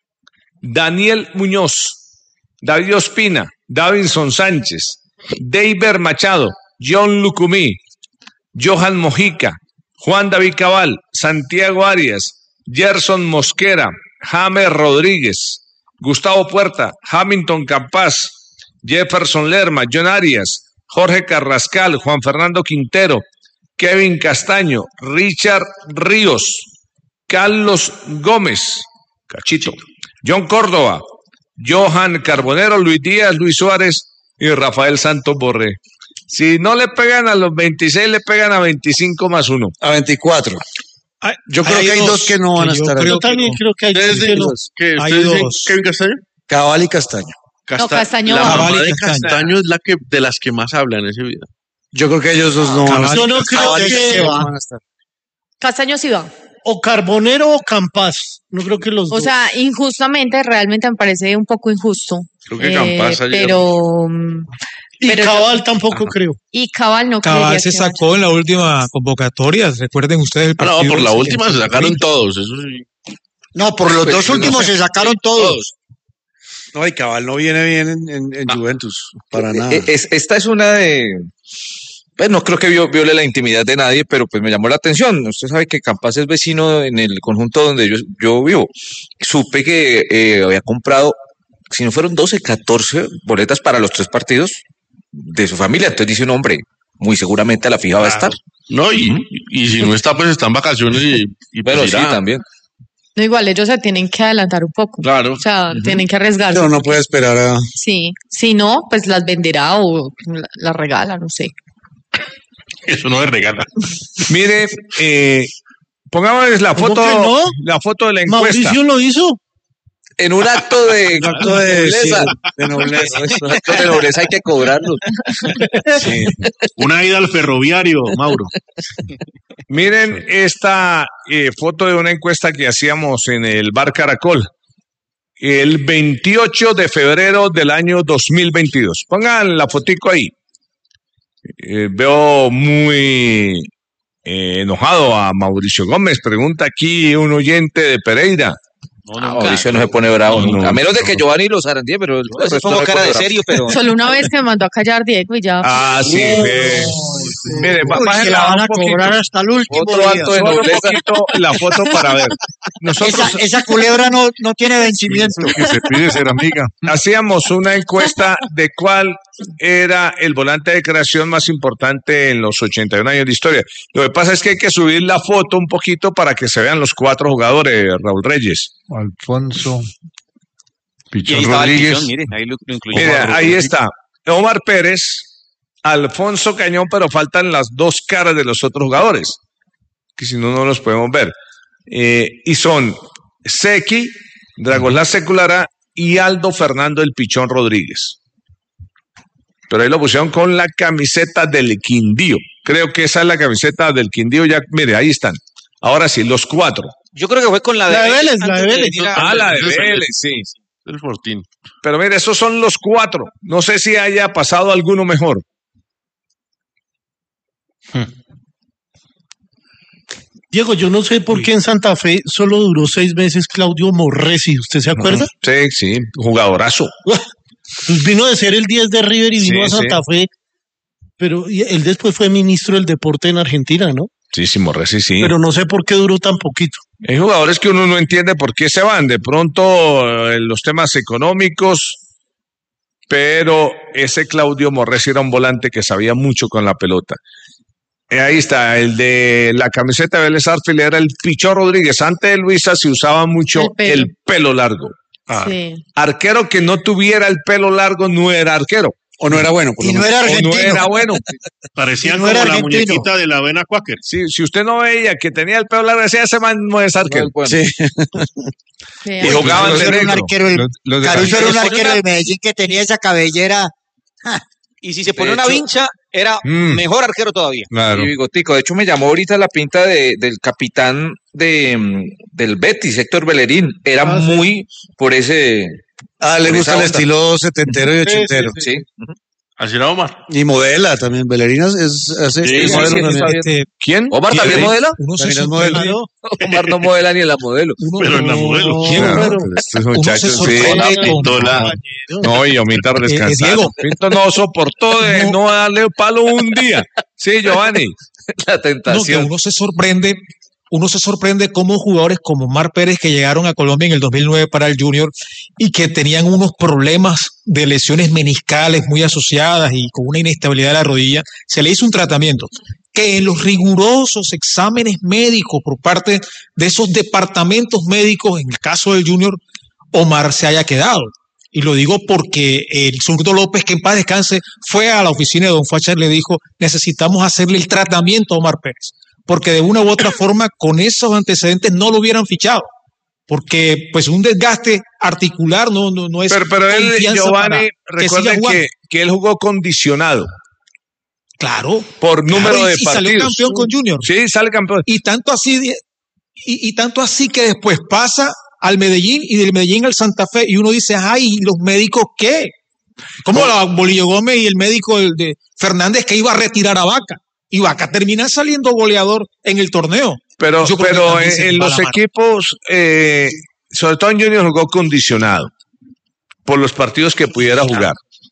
Speaker 1: Daniel Muñoz, David Ospina, Davinson Sánchez, Deiber Machado, John Lucumí, Johan Mojica, Juan David Cabal, Santiago Arias, Gerson Mosquera, James Rodríguez, Gustavo Puerta, Hamilton Campás, Jefferson Lerma, John Arias, Jorge Carrascal, Juan Fernando Quintero, Kevin Castaño, Richard Ríos, Carlos Gómez, Cachito, John Córdoba, Johan Carbonero, Luis Díaz, Luis Suárez y Rafael Santos Borré. Si no le pegan a los veintiséis, le pegan a veinticinco más uno.
Speaker 6: A veinticuatro.
Speaker 7: Hay-
Speaker 6: Yo creo que hay dos que no van a
Speaker 7: yo
Speaker 6: estar
Speaker 7: creo
Speaker 6: ahí.
Speaker 7: Yo también creo que hay dos
Speaker 13: ¿Ustedes
Speaker 7: que
Speaker 13: dicen
Speaker 7: no.
Speaker 13: que
Speaker 7: Hay
Speaker 13: ustedes dicen
Speaker 7: dos.
Speaker 13: Kevin Castaño?
Speaker 6: Cabal y Castaño.
Speaker 14: No, Castaño
Speaker 13: La
Speaker 14: va.
Speaker 13: mamá
Speaker 7: Cabal y
Speaker 13: de
Speaker 7: Castaño.
Speaker 13: Castaño es la que de las que más habla en ese video.
Speaker 6: Yo creo que ellos dos no van a estar.
Speaker 7: Yo no creo
Speaker 6: Cabal y
Speaker 7: que-
Speaker 6: Castaño no van a estar.
Speaker 14: Castaño sí va.
Speaker 7: O Carbonero o Campas. No creo que los
Speaker 14: O
Speaker 7: dos.
Speaker 14: sea, injustamente, realmente me parece un poco injusto.
Speaker 13: Creo que Campas ayer-
Speaker 14: pero, mm,
Speaker 7: y
Speaker 14: pero-
Speaker 7: Cabal tampoco creo.
Speaker 14: y Cabal no
Speaker 4: Cabal
Speaker 14: creería
Speaker 4: se
Speaker 14: que vaya.
Speaker 4: sacó en la última convocatoria. Recuerden ustedes el
Speaker 13: Ah,
Speaker 4: partido.
Speaker 13: no, por la
Speaker 4: ese
Speaker 13: última
Speaker 4: que-
Speaker 13: se sacaron todos, eso sí.
Speaker 6: No, por los
Speaker 13: Pues,
Speaker 6: dos
Speaker 13: no
Speaker 6: últimos
Speaker 13: sé.
Speaker 6: se sacaron
Speaker 13: Sí,
Speaker 6: todos. No, y Cabal no viene bien en, en- en Juventus, para nada.
Speaker 11: Eh, es- esta es una de... Pues no creo que vio- viole la intimidad de nadie, pero pues me llamó la atención. Usted sabe que Campas es vecino en el conjunto donde yo, yo vivo. Supe que eh, había comprado, si no fueron doce, catorce boletas para los tres partidos de su familia. Entonces dice un hombre, muy seguramente a la fija va a estar.
Speaker 13: No, y, y si no está, pues está en vacaciones y, y pues
Speaker 11: Pero sí,
Speaker 13: irá.
Speaker 11: también.
Speaker 14: No, igual ellos se tienen que adelantar un poco.
Speaker 13: Claro.
Speaker 14: O sea, tienen que arriesgarse.
Speaker 6: Pero no puede esperar a...
Speaker 14: Sí. Si no, pues las venderá o la- las regala, no sé.
Speaker 5: Eso no es regala.
Speaker 1: Mire, eh, pongámosles la
Speaker 7: ¿Cómo
Speaker 1: foto,
Speaker 7: que no?
Speaker 1: la foto de la encuesta.
Speaker 7: Mauricio lo hizo.
Speaker 11: En un acto de,
Speaker 6: acto de-
Speaker 11: nobleza.
Speaker 6: sí, de nobleza.
Speaker 11: En un acto de nobleza hay que cobrarlo.
Speaker 1: Sí.
Speaker 5: Una ida al ferroviario, Mauro.
Speaker 1: Miren esta eh, foto de una encuesta que hacíamos en el Bar Caracol el veintiocho de febrero del año dos mil veintidós. Pongan la fotico ahí. Eh, veo muy eh, enojado a Mauricio Gómez. Pregunta aquí un oyente de Pereira.
Speaker 11: Ah, Mauricio no se pone bravo
Speaker 1: No,
Speaker 11: nunca. A menos de que
Speaker 1: no.
Speaker 11: Giovanni lo zarandee, pero el
Speaker 3: Pues
Speaker 11: resto
Speaker 3: pongo
Speaker 11: no se
Speaker 3: cara
Speaker 11: pone
Speaker 3: de
Speaker 11: bravo.
Speaker 3: serio, pero...
Speaker 14: Solo una vez que me mandó a callar Diego y ya.
Speaker 1: Ah, sí. ve. Mire, va-
Speaker 7: Uy, que
Speaker 1: bájenla
Speaker 7: la van
Speaker 1: un
Speaker 7: a
Speaker 1: poquito.
Speaker 7: cobrar hasta el último
Speaker 11: Otro
Speaker 7: día.
Speaker 11: acto de
Speaker 1: Solo un
Speaker 11: nobleza.
Speaker 1: poquito la foto para ver. Nosotros
Speaker 6: Esa, esa culebra no, no tiene vencimiento.
Speaker 10: Lo que se pide ser amiga.
Speaker 1: hacíamos una encuesta de cuál era el volante de creación más importante en los ochenta y un años de historia. Lo que pasa es que hay que subir la foto un poquito para que se vean los cuatro jugadores, Raúl Reyes.
Speaker 10: Alfonso
Speaker 3: Y ahí
Speaker 10: Pichón
Speaker 3: estaba el
Speaker 10: Rodríguez.
Speaker 3: Pichón, mire, ahí lo, lo incluyó.
Speaker 1: Mire, ahí está. Omar Pérez, Alfonso Cañón, pero faltan las dos caras de los otros jugadores, que si no, no los podemos ver. Eh, y son Seki, Dragoslán Seculara y Aldo Fernando el Pichón Rodríguez. Pero ahí lo pusieron con la camiseta del Quindío. Creo que esa es la camiseta del Quindío. Ya, mire, ahí están. Ahora sí, los cuatro.
Speaker 3: Yo creo que fue con la de,
Speaker 7: La de Vélez, la
Speaker 3: antes
Speaker 7: de Vélez.
Speaker 3: venir a-
Speaker 1: Ah, la de
Speaker 13: Entonces,
Speaker 1: Vélez, sí.
Speaker 13: El Fortín.
Speaker 1: Pero mire, esos son los cuatro. No sé si haya pasado alguno mejor.
Speaker 7: Diego, yo no sé por qué en Santa Fe solo duró seis meses Claudio Morresi. ¿Usted se acuerda?
Speaker 1: Sí, sí, jugadorazo.
Speaker 7: Pues vino de ser el diez de River y vino
Speaker 1: Sí,
Speaker 7: a Santa Fe. Pero y él después fue ministro del deporte en Argentina, ¿no?
Speaker 1: Sí, sí, Morresi, sí.
Speaker 7: Pero no sé por qué duró tan poquito.
Speaker 1: Hay jugadores que uno no entiende por qué se van. De pronto, eh, los temas económicos, pero ese Claudio Morresi era un volante que sabía mucho con la pelota. Eh, ahí está, el de la camiseta de Vélez Sarsfield era el Pichó Rodríguez. Antes de Luisa se usaba mucho el pelo, el pelo largo. Ah. Sí. Arquero que no tuviera el pelo largo no era arquero.
Speaker 6: O no era bueno.
Speaker 1: Y no era argentino. O no era bueno.
Speaker 5: Parecía no como la muñequita de la avena Quaker.
Speaker 1: Sí, si usted no veía que tenía el pelo largo, decía, ese man no es arquero. No, sí.
Speaker 9: Sí,
Speaker 1: y jugaban de negro.
Speaker 9: Un arquero, el,
Speaker 1: los, los
Speaker 9: Caruso era un arquero de Medellín que tenía esa cabellera.
Speaker 3: Y si se pone una vincha, era mm. mejor arquero todavía.
Speaker 11: Claro. Y bigotico. De hecho, me llamó ahorita la pinta de, del capitán de, del Betis, Héctor Bellerín. Era ah, muy sí. por ese...
Speaker 6: Ah, le gusta el estilo setentero y ochentero.
Speaker 11: Sí, sí, sí.
Speaker 5: Uh-huh. Así era Omar.
Speaker 6: Y modela también. Bellerín es, hace
Speaker 11: sí,
Speaker 6: es
Speaker 11: sí,
Speaker 6: modelo
Speaker 11: sí,
Speaker 6: también.
Speaker 11: este,
Speaker 1: ¿Quién?
Speaker 11: ¿Omar
Speaker 1: ¿Quién?
Speaker 11: también modela?
Speaker 6: Uno se es modelo.
Speaker 11: Omar no modela ni en la modelo.
Speaker 5: Uno, pero en la modelo.
Speaker 1: ¿Quién? No, pero estos muchachos, sí. No, y Omitar descansar. Eh, Diego. Pinto no soportó de no, no darle palo un día. Sí, Giovanni.
Speaker 11: La tentación.
Speaker 4: No, que uno se sorprende. Uno se sorprende cómo jugadores como Omar Pérez, que llegaron a Colombia en el dos mil nueve para el Junior y que tenían unos problemas de lesiones meniscales muy asociadas y con una inestabilidad de la rodilla, se le hizo un tratamiento que en los rigurosos exámenes médicos por parte de esos departamentos médicos, en el caso del Junior, Omar se haya quedado. Y lo digo porque el Zurdo López, que en paz descanse, fue a la oficina de Don Facha y le dijo, necesitamos hacerle el tratamiento a Omar Pérez. Porque de una u otra forma, con esos antecedentes no lo hubieran fichado. Porque pues un desgaste articular no, no, no es...
Speaker 1: Pero, pero él, Giovanni, recuerden que, que, que él jugó condicionado.
Speaker 4: Claro.
Speaker 1: Por número
Speaker 4: claro, y,
Speaker 1: de
Speaker 4: y
Speaker 1: partidos.
Speaker 4: Salió campeón con Junior.
Speaker 1: Sí, sale campeón.
Speaker 4: Y tanto así, y, y tanto así que después pasa al Medellín y del Medellín al Santa Fe y uno dice, ay, ¿los médicos qué? ¿Cómo la Bolillo Gómez y el médico de, de Fernández que iba a retirar a Vaca? Y Vaca termina saliendo goleador en el torneo.
Speaker 1: Pero, pero en, en los equipos, eh, sobre todo en Junior, jugó condicionado por los partidos que pudiera jugar.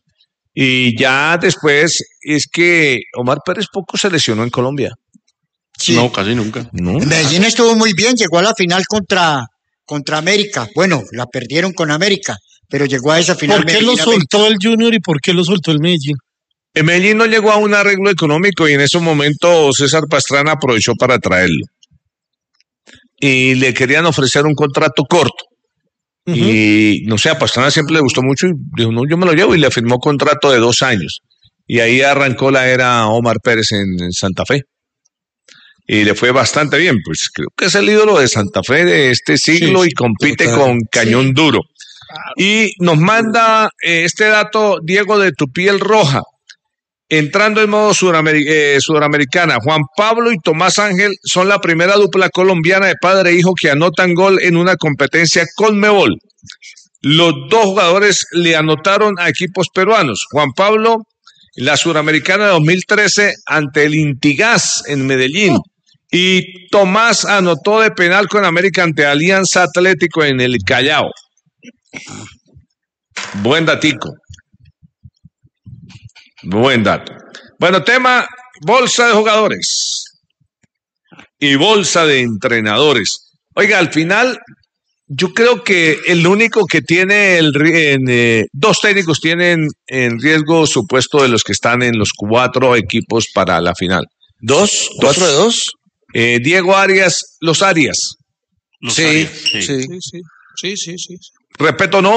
Speaker 1: Y ya después es que Omar Pérez poco se lesionó en Colombia.
Speaker 5: Sí. No, casi nunca.
Speaker 9: No. En Medellín estuvo muy bien, llegó a la final contra, contra América. Bueno, la perdieron con América, pero llegó a esa final.
Speaker 7: ¿Por qué lo soltó el Junior y por qué lo soltó el Medellín?
Speaker 1: El Medellín no llegó a un arreglo económico y en ese momento César Pastrana aprovechó para traerlo. Y le querían ofrecer un contrato corto. Uh-huh. Y no sé, a Pastrana siempre le gustó mucho y dijo, no, yo me lo llevo y le firmó contrato de dos años. Y ahí arrancó la era Omar Pérez en, en Santa Fe. Y le fue bastante bien, pues creo que es el ídolo de Santa Fe de este siglo sí, y compite total. Con cañón sí. duro. Y nos manda eh, este dato Diego de Tu Piel Roja. Entrando en modo sudamer- eh, sudamericana, Juan Pablo y Tomás Ángel son la primera dupla colombiana de padre e hijo que anotan gol en una competencia Conmebol. Los dos jugadores le anotaron a equipos peruanos. Juan Pablo, la suramericana de dos mil trece ante el Intigas en Medellín. Y Tomás anotó de penal con América ante Alianza Atlético en el Callao. Buen datico. Buen dato. Bueno, tema bolsa de jugadores y bolsa de entrenadores. Oiga, al final, yo creo que el único que tiene el en, eh, dos técnicos tienen en riesgo su puesto de los que están en los cuatro equipos para la final.
Speaker 6: ¿Dos? ¿Cuatro de dos?
Speaker 1: Eh, Diego Arias, los Arias.
Speaker 5: Los
Speaker 6: sí,
Speaker 5: Arias,
Speaker 6: sí,
Speaker 4: sí, sí, sí, sí, sí.
Speaker 1: Respeto no.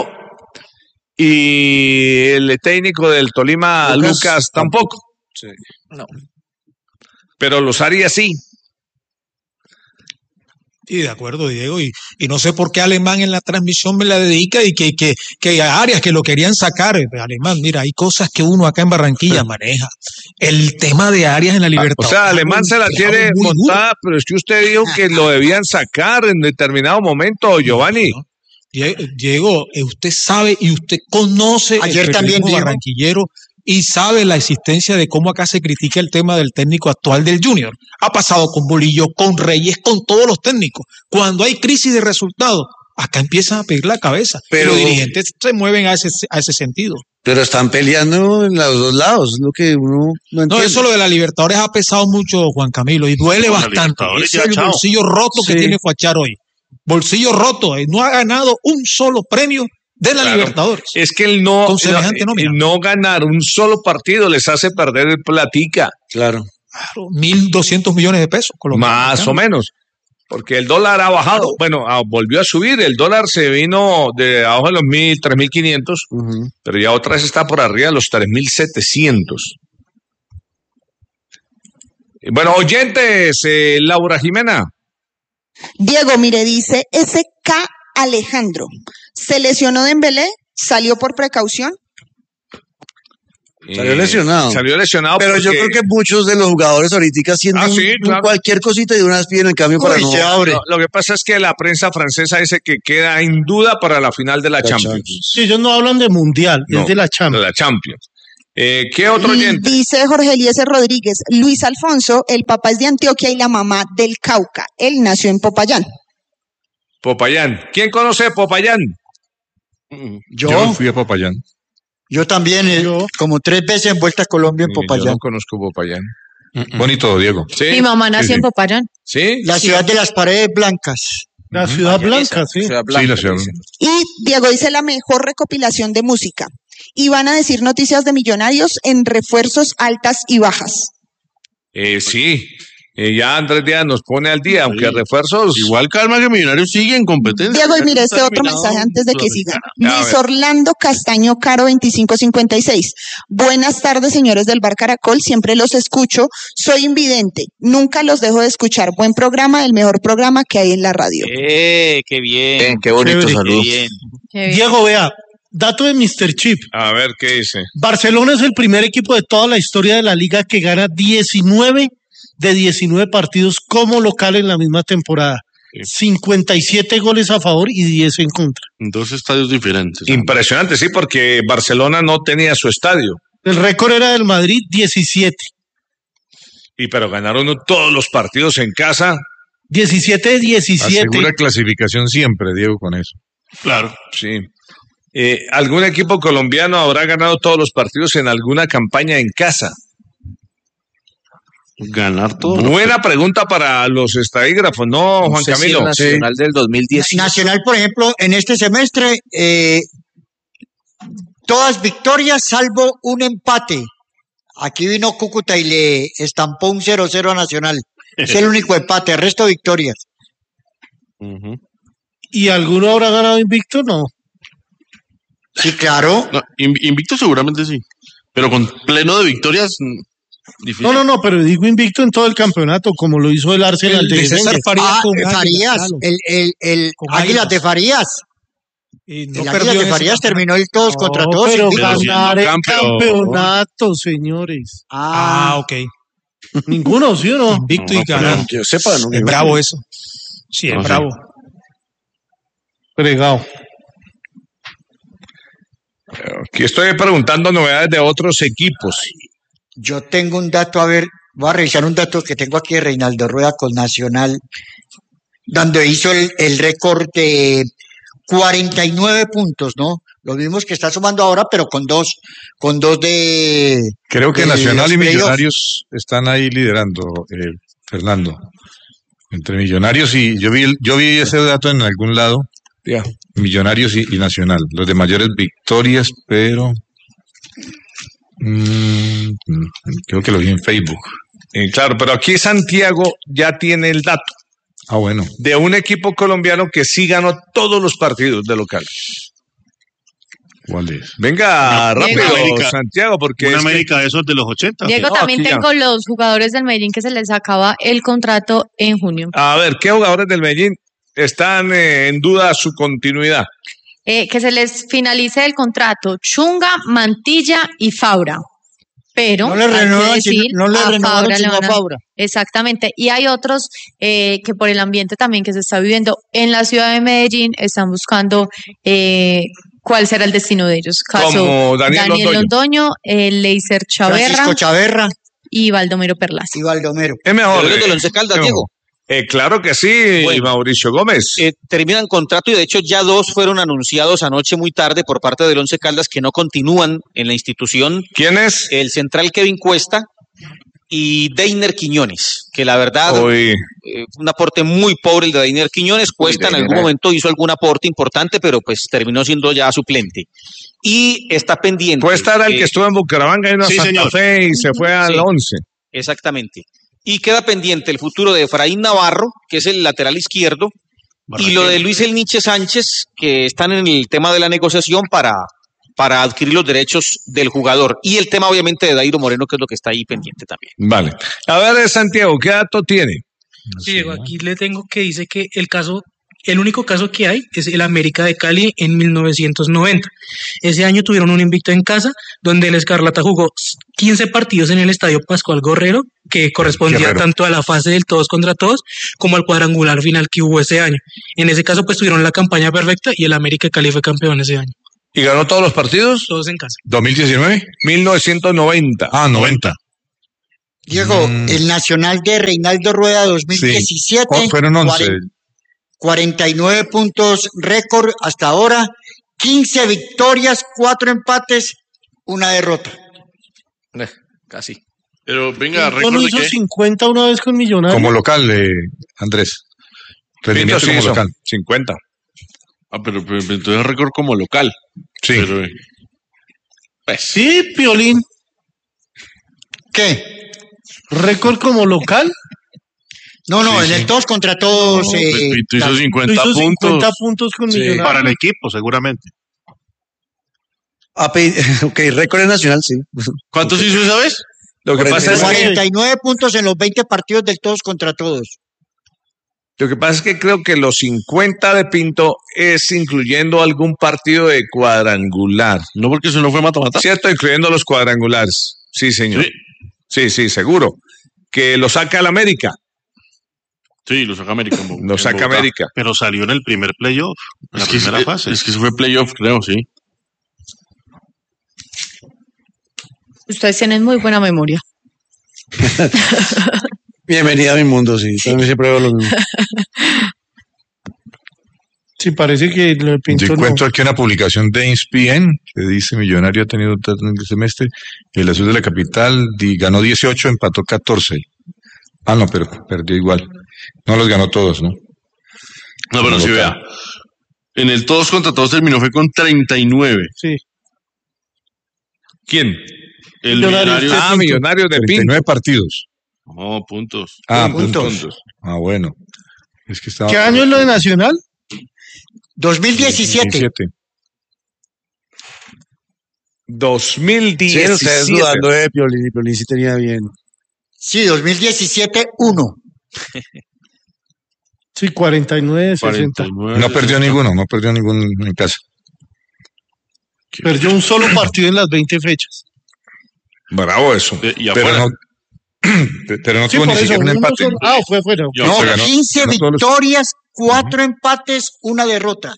Speaker 1: Y el técnico del Tolima, Lucas, Lucas tampoco.
Speaker 6: Sí.
Speaker 1: No. Pero los Arias sí.
Speaker 4: Sí, de acuerdo, Diego. Y, y no sé por qué Alemán en la transmisión me la dedica y que, que, que a Arias que lo querían sacar. Alemán, mira, hay cosas que uno acá en Barranquilla maneja. El tema de Arias en la Libertadores.
Speaker 1: O sea, Alemán se la tiene montada, duro. Pero es que usted dijo que lo debían sacar en determinado momento, Giovanni. No, no.
Speaker 4: Diego, usted sabe y usted conoce
Speaker 9: ayer
Speaker 4: el
Speaker 9: también
Speaker 4: barranquillero y sabe la existencia de cómo acá se critica el tema del técnico actual del Junior. Ha pasado con Bolillo, con Reyes, con todos los técnicos. Cuando hay crisis de resultados, acá empiezan a pedir la cabeza.
Speaker 6: Pero-
Speaker 4: Pero los dirigentes se mueven a ese, a ese sentido.
Speaker 6: Pero están peleando en los dos lados, es lo que uno no
Speaker 4: No,
Speaker 6: entiende.
Speaker 4: eso lo de la Libertadores ha pesado mucho, Juan Camilo, y duele
Speaker 5: No, la
Speaker 4: bastante.
Speaker 5: Libertadores
Speaker 4: Ese
Speaker 5: ya,
Speaker 4: es el
Speaker 5: chao.
Speaker 4: bolsillo roto que
Speaker 6: Sí.
Speaker 4: tiene Fuachar hoy. Bolsillo roto, eh, no ha ganado un solo premio de la
Speaker 1: Claro.
Speaker 4: Libertadores.
Speaker 1: Es que el no,
Speaker 4: Con semejante
Speaker 1: no,
Speaker 4: nómina.
Speaker 1: no ganar un solo partido les hace perder el platica.
Speaker 6: Claro.
Speaker 4: Claro, mil doscientos millones de pesos. colombianos.
Speaker 1: Más o menos. Porque el dólar ha bajado. Bueno, ah, volvió a subir. El dólar se vino de abajo de los mil, tres mil quinientos,
Speaker 6: Ujú.
Speaker 1: pero ya otra vez está por arriba de los tres mil setecientos. Bueno, oyentes, eh, Laura Jimena.
Speaker 15: Diego, mire, dice S K Alejandro. ¿Se lesionó Dembélé? ¿Salió por precaución?
Speaker 6: Salió
Speaker 1: Eh,
Speaker 6: lesionado.
Speaker 1: Salió lesionado.
Speaker 6: Pero yo
Speaker 1: porque-
Speaker 6: creo que muchos de los jugadores ahorita sienten
Speaker 1: Ah, sí,
Speaker 6: un-
Speaker 1: claro.
Speaker 6: cualquier cosita y de una vez piden el cambio para
Speaker 9: Uy,
Speaker 6: no...
Speaker 9: se abre.
Speaker 1: Lo, lo que pasa es que la prensa francesa dice que queda en duda para la final de la,
Speaker 6: La
Speaker 1: Champions.
Speaker 6: Champions.
Speaker 7: Sí, ellos no hablan de mundial,
Speaker 1: No,
Speaker 7: es de la
Speaker 1: de
Speaker 7: Champions.
Speaker 1: la Champions. Eh, ¿Qué otro
Speaker 15: Y
Speaker 1: oyente?
Speaker 15: dice Jorge Eliezer Rodríguez. Luis Alfonso, el papá es de Antioquia y la mamá del Cauca. Él nació en Popayán.
Speaker 1: Popayán. ¿Quién conoce Popayán?
Speaker 9: Yo,
Speaker 10: Yo fui a Popayán.
Speaker 9: yo también, eh,
Speaker 7: Yo.
Speaker 9: como tres veces en Vuelta a Colombia en
Speaker 1: Yo
Speaker 9: Popayán.
Speaker 1: no conozco Popayán.
Speaker 10: Bonito, Diego.
Speaker 1: ¿Sí?
Speaker 14: Mi mamá nació
Speaker 10: sí.
Speaker 14: en Popayán.
Speaker 1: ¿Sí?
Speaker 9: La ciudad de las paredes blancas.
Speaker 7: La Ciudad Blanca, sí.
Speaker 11: Ciudad
Speaker 10: Sí, la
Speaker 11: Blanca,
Speaker 10: ciudad.
Speaker 11: dice.
Speaker 15: Y Diego dice la mejor recopilación de música. Y van a decir noticias de Millonarios en refuerzos altas y bajas.
Speaker 1: Eh, sí. Eh, ya Andrés Díaz nos pone al día, aunque
Speaker 13: Sí.
Speaker 1: refuerzos.
Speaker 13: Igual calma que Millonarios sigue en competencia.
Speaker 15: Diego, y mire
Speaker 13: Está
Speaker 15: este otro
Speaker 13: eliminado
Speaker 15: mensaje antes de que siga.
Speaker 1: A
Speaker 15: Luis
Speaker 1: ver.
Speaker 15: Orlando Castaño Caro veinticinco cincuenta y seis. Buenas tardes, señores del Bar Caracol. Siempre los escucho. Soy invidente. Nunca los dejo de escuchar. Buen programa, el mejor programa que hay en la radio.
Speaker 3: Eh, qué bien.
Speaker 11: Bien, qué bonito
Speaker 7: Chévere.
Speaker 11: saludo.
Speaker 3: Qué bien.
Speaker 14: Qué bien.
Speaker 7: Diego, vea, dato de mister Chip.
Speaker 1: A ver qué dice.
Speaker 7: Barcelona es el primer equipo de toda la historia de la liga que gana diecinueve de diecinueve partidos como local en la misma temporada. cincuenta y siete goles a favor y diez en contra.
Speaker 13: En dos estadios diferentes.
Speaker 1: Impresionante, sí, porque Barcelona no tenía su estadio.
Speaker 7: El récord era del Madrid, diecisiete.
Speaker 1: Y pero ganaron todos los partidos en casa.
Speaker 7: diecisiete de diecisiete.
Speaker 10: Asegura clasificación siempre, Diego, con eso.
Speaker 13: Claro.
Speaker 1: Sí. Eh, ¿Algún equipo colombiano habrá ganado todos los partidos en alguna campaña en casa?
Speaker 13: Ganar todo.
Speaker 1: Buena pregunta para los estadígrafos, ¿no, Juan
Speaker 11: No sé si
Speaker 1: Camilo?
Speaker 11: el Nacional del dos mil diez.
Speaker 9: Nacional, por ejemplo, en este semestre, eh, todas victorias salvo un empate. Aquí vino Cúcuta y le estampó un cero cero a Nacional. Es el único empate, el resto victorias.
Speaker 13: Ujú.
Speaker 7: ¿Y alguno habrá ganado invicto? No.
Speaker 9: Sí, claro.
Speaker 13: No, in- invicto seguramente sí. Pero con pleno de victorias, mm, difícil.
Speaker 7: No, no, no, pero digo invicto en todo el campeonato, como lo hizo el Arsenal
Speaker 4: El
Speaker 7: de
Speaker 4: de César
Speaker 7: Wenger.
Speaker 4: Farías
Speaker 9: Ah,
Speaker 4: con
Speaker 9: eh,
Speaker 4: Águilas,
Speaker 9: Farías,
Speaker 4: claro.
Speaker 9: el, el, el
Speaker 4: Con
Speaker 9: Águilas
Speaker 4: Águilas.
Speaker 9: de Farías.
Speaker 4: Y no
Speaker 9: el
Speaker 4: perdió
Speaker 9: Águilas
Speaker 4: en
Speaker 9: de
Speaker 4: ese
Speaker 9: Farías
Speaker 4: campeonato.
Speaker 9: terminó el todos contra
Speaker 7: No,
Speaker 9: todos.
Speaker 7: pero
Speaker 9: invicto.
Speaker 13: Pero
Speaker 7: ganar el
Speaker 1: campeón.
Speaker 7: campeonato, señores.
Speaker 4: Ah,
Speaker 9: Ah,
Speaker 4: ok.
Speaker 7: Ninguno, ¿sí o no?
Speaker 4: Invicto
Speaker 13: No,
Speaker 4: y ganar.
Speaker 6: Que yo sepa, ¿no?
Speaker 4: Es bravo eso. Sí, es
Speaker 13: No sé.
Speaker 4: bravo.
Speaker 7: Fregado.
Speaker 1: Aquí estoy preguntando novedades de otros equipos.
Speaker 9: yo tengo un dato, a ver, voy a revisar un dato que tengo aquí de Reinaldo Rueda con Nacional, donde hizo el, el récord de cuarenta y nueve puntos, ¿no? Los mismos que está sumando ahora, pero con dos, con dos de...
Speaker 10: Creo que
Speaker 9: de
Speaker 10: Nacional
Speaker 9: los
Speaker 10: y
Speaker 9: playoffs.
Speaker 10: Millonarios están ahí liderando, eh, Fernando. Entre Millonarios y yo vi el- yo vi ese dato en algún lado.
Speaker 1: Ya.
Speaker 10: Millonarios y, y Nacional, los de mayores victorias, pero mm, mm, creo que lo vi en Facebook.
Speaker 1: Eh, claro, pero aquí Santiago ya tiene el dato
Speaker 10: Ah, bueno.
Speaker 1: de un equipo colombiano que sí ganó todos los partidos de local.
Speaker 10: ¿Cuál es?
Speaker 1: Venga,
Speaker 14: No,
Speaker 1: rápido,
Speaker 5: América.
Speaker 1: Santiago, porque
Speaker 5: Una
Speaker 1: es que-
Speaker 5: América de esos de los ochenta.
Speaker 14: Diego,
Speaker 1: No,
Speaker 14: también
Speaker 1: aquí ya.
Speaker 14: tengo los jugadores del Medellín que se les acaba el contrato en junio.
Speaker 1: a ver, ¿qué jugadores del Medellín están eh, en duda su continuidad?
Speaker 14: Eh, que se les finalice el contrato Chunga, Mantilla y Faura. Pero
Speaker 9: No le
Speaker 14: hay que
Speaker 9: renovaron,
Speaker 14: decir,
Speaker 9: sino- no le
Speaker 14: a
Speaker 9: renovaron
Speaker 14: Faura le
Speaker 9: sino a
Speaker 14: van a-
Speaker 9: Faura.
Speaker 14: Exactamente. Y hay otros eh, que por el ambiente también que se está viviendo en la ciudad de Medellín están buscando eh, cuál será el destino de ellos. Caso
Speaker 1: Como Daniel Londoño.
Speaker 14: Londoño, eh, Leiser Chaverra
Speaker 9: Francisco Chaverra
Speaker 14: y Baldomero Perlaza.
Speaker 9: y Baldomero.
Speaker 1: Es mejor.
Speaker 3: Pero eres
Speaker 1: eh,
Speaker 3: del Once Caldas,
Speaker 1: es
Speaker 3: Diego.
Speaker 1: Eh, claro que sí,
Speaker 3: Bueno,
Speaker 1: Mauricio Gómez.
Speaker 3: Eh, terminan contrato y de hecho ya dos fueron anunciados anoche muy tarde por parte del Once Caldas que no continúan en la institución.
Speaker 1: ¿Quién es?
Speaker 3: El central Kevin Cuesta y Deiner Quiñones, que la verdad
Speaker 1: Uy.
Speaker 3: eh, un aporte muy pobre el de Deiner Quiñones. Cuesta en
Speaker 1: Deiner,
Speaker 3: algún
Speaker 1: eh.
Speaker 3: momento hizo algún aporte importante, pero pues terminó siendo ya suplente. Y está pendiente.
Speaker 1: Cuesta era el
Speaker 3: eh,
Speaker 1: que estuvo en Bucaramanga y en
Speaker 3: sí,
Speaker 1: Santa
Speaker 3: señor.
Speaker 1: Fe y se fue al
Speaker 3: Sí.
Speaker 1: once.
Speaker 3: Exactamente. Y queda pendiente el futuro de Efraín Navarro, que es el lateral izquierdo, y lo de Luis El Nietzsche Sánchez, que están en el tema de la negociación para, para adquirir los derechos del jugador. Y el tema, obviamente, de Dairo Moreno, que es lo que está ahí pendiente también.
Speaker 1: Vale. A ver, Santiago, ¿qué dato tiene?
Speaker 16: Sí, Diego, aquí le tengo que dice que el caso, el único caso que hay es el América de Cali en mil novecientos noventa. Ese año tuvieron un invicto en casa, donde el Escarlata jugó quince partidos en el Estadio Pascual Gorrero, que correspondía
Speaker 1: Guerrero.
Speaker 16: tanto a la fase del todos contra todos como al cuadrangular final que hubo ese año. En ese caso, pues tuvieron la campaña perfecta y el América de Cali fue campeón ese año.
Speaker 1: ¿Y ganó todos los partidos?
Speaker 16: Todos en casa.
Speaker 10: ¿dos mil diecinueve?
Speaker 1: mil novecientos noventa.
Speaker 10: Ah, noventa.
Speaker 9: Diego,
Speaker 10: Mm.
Speaker 9: el Nacional de Reinaldo Rueda dos mil diecisiete.
Speaker 10: Sí. Oh, fueron once.
Speaker 9: cuarenta cuarenta y nueve puntos récord hasta ahora, quince victorias, cuatro empates, una derrota.
Speaker 11: Eh, casi.
Speaker 13: Pero venga,
Speaker 7: Pinto
Speaker 13: récord
Speaker 7: no
Speaker 13: de
Speaker 7: hizo
Speaker 13: qué.
Speaker 7: cincuenta una vez con Millonarios.
Speaker 10: Como local, eh, Andrés. Rendimiento
Speaker 1: sí
Speaker 10: como
Speaker 1: hizo.
Speaker 10: local.
Speaker 1: cincuenta.
Speaker 13: Ah, pero, pero entonces récord como local.
Speaker 10: Sí.
Speaker 13: Pero, eh, pues,
Speaker 7: Sí, Piolín.
Speaker 9: ¿Qué?
Speaker 7: Récord como local.
Speaker 9: No, no,
Speaker 13: Sí,
Speaker 9: en
Speaker 13: sí.
Speaker 9: el todos contra todos.
Speaker 7: No,
Speaker 9: eh,
Speaker 13: pues, Pito hizo
Speaker 9: tal-
Speaker 13: cincuenta
Speaker 7: Hizo
Speaker 13: puntos.
Speaker 7: cincuenta puntos con
Speaker 6: Sí,
Speaker 7: Millonarios.
Speaker 5: Para el equipo, seguramente.
Speaker 6: Ah, pe- ok, récord nacional, sí.
Speaker 13: ¿Cuántos hizo esa vez?
Speaker 1: Lo que pasa es que,
Speaker 9: cuarenta y nueve puntos en los veinte partidos del todos contra todos.
Speaker 1: lo que pasa es que creo que los cincuenta de Pinto es incluyendo algún partido de cuadrangular.
Speaker 13: No, porque eso no fue mata-mata.
Speaker 1: ¿Cierto? Incluyendo los cuadrangulares. Sí, señor.
Speaker 13: Sí.
Speaker 1: Sí, sí, seguro. Que lo saca el América.
Speaker 13: Sí, lo saca América. en Bo-
Speaker 1: Lo
Speaker 13: en
Speaker 1: saca
Speaker 13: Bogotá.
Speaker 1: América.
Speaker 5: Pero salió en el primer playoff, en la
Speaker 13: Es que,
Speaker 5: primera
Speaker 13: es,
Speaker 5: fase.
Speaker 13: es que eso fue playoff, creo, sí.
Speaker 14: Ustedes tienen muy buena memoria.
Speaker 6: Bienvenida a mi mundo, sí. También siempre veo lo mismo.
Speaker 7: Sí, parece que lo de Pinto
Speaker 10: Yo
Speaker 7: no.
Speaker 10: encuentro aquí una publicación de Inspien que dice Millonario ha tenido un tanto en el semestre. El Azul de la Capital di- ganó dieciocho, empató catorce. Ah, no, pero perdió igual. No los ganó todos, ¿no?
Speaker 13: No, pero
Speaker 10: Como
Speaker 13: sí,
Speaker 10: local.
Speaker 13: vea. En el todos contra todos terminó fue con treinta y nueve.
Speaker 7: Sí.
Speaker 1: ¿Quién?
Speaker 13: El
Speaker 7: Millonarios
Speaker 13: Millonario.
Speaker 7: de
Speaker 1: Ah,
Speaker 7: Pinto.
Speaker 1: Millonarios de
Speaker 10: treinta y
Speaker 1: Pinto.
Speaker 10: nueve partidos.
Speaker 13: No, puntos.
Speaker 10: Ah,
Speaker 1: Puntos.
Speaker 10: puntos. Ah, bueno. Es que estaba...
Speaker 7: ¿Qué año es lo de Nacional?
Speaker 9: dos mil diecisiete.
Speaker 1: dos mil
Speaker 6: Sí, ustedes
Speaker 1: diecisiete.
Speaker 6: dudando de Piolín, y Piolín sí tenía bien.
Speaker 9: Sí, dos mil diecisiete, uno.
Speaker 7: Sí, cuarenta y nueve, sesenta.
Speaker 13: cuarenta y nueve,
Speaker 10: No perdió
Speaker 13: sesenta.
Speaker 10: ninguno, no perdió ninguno en casa.
Speaker 7: Perdió un solo partido en las veinte fechas.
Speaker 1: Bravo eso.
Speaker 13: De- y
Speaker 10: Pero
Speaker 13: afuera.
Speaker 10: no, pero no
Speaker 7: Sí,
Speaker 10: tuvo
Speaker 7: por
Speaker 10: ni
Speaker 7: eso,
Speaker 10: siquiera un
Speaker 7: uno
Speaker 10: empate.
Speaker 7: solo- Ah, fue fuera.
Speaker 13: Y
Speaker 9: No,
Speaker 13: afuera.
Speaker 10: ganó-
Speaker 9: quince
Speaker 10: ganó todos los-
Speaker 9: victorias, cuatro empates, una derrota.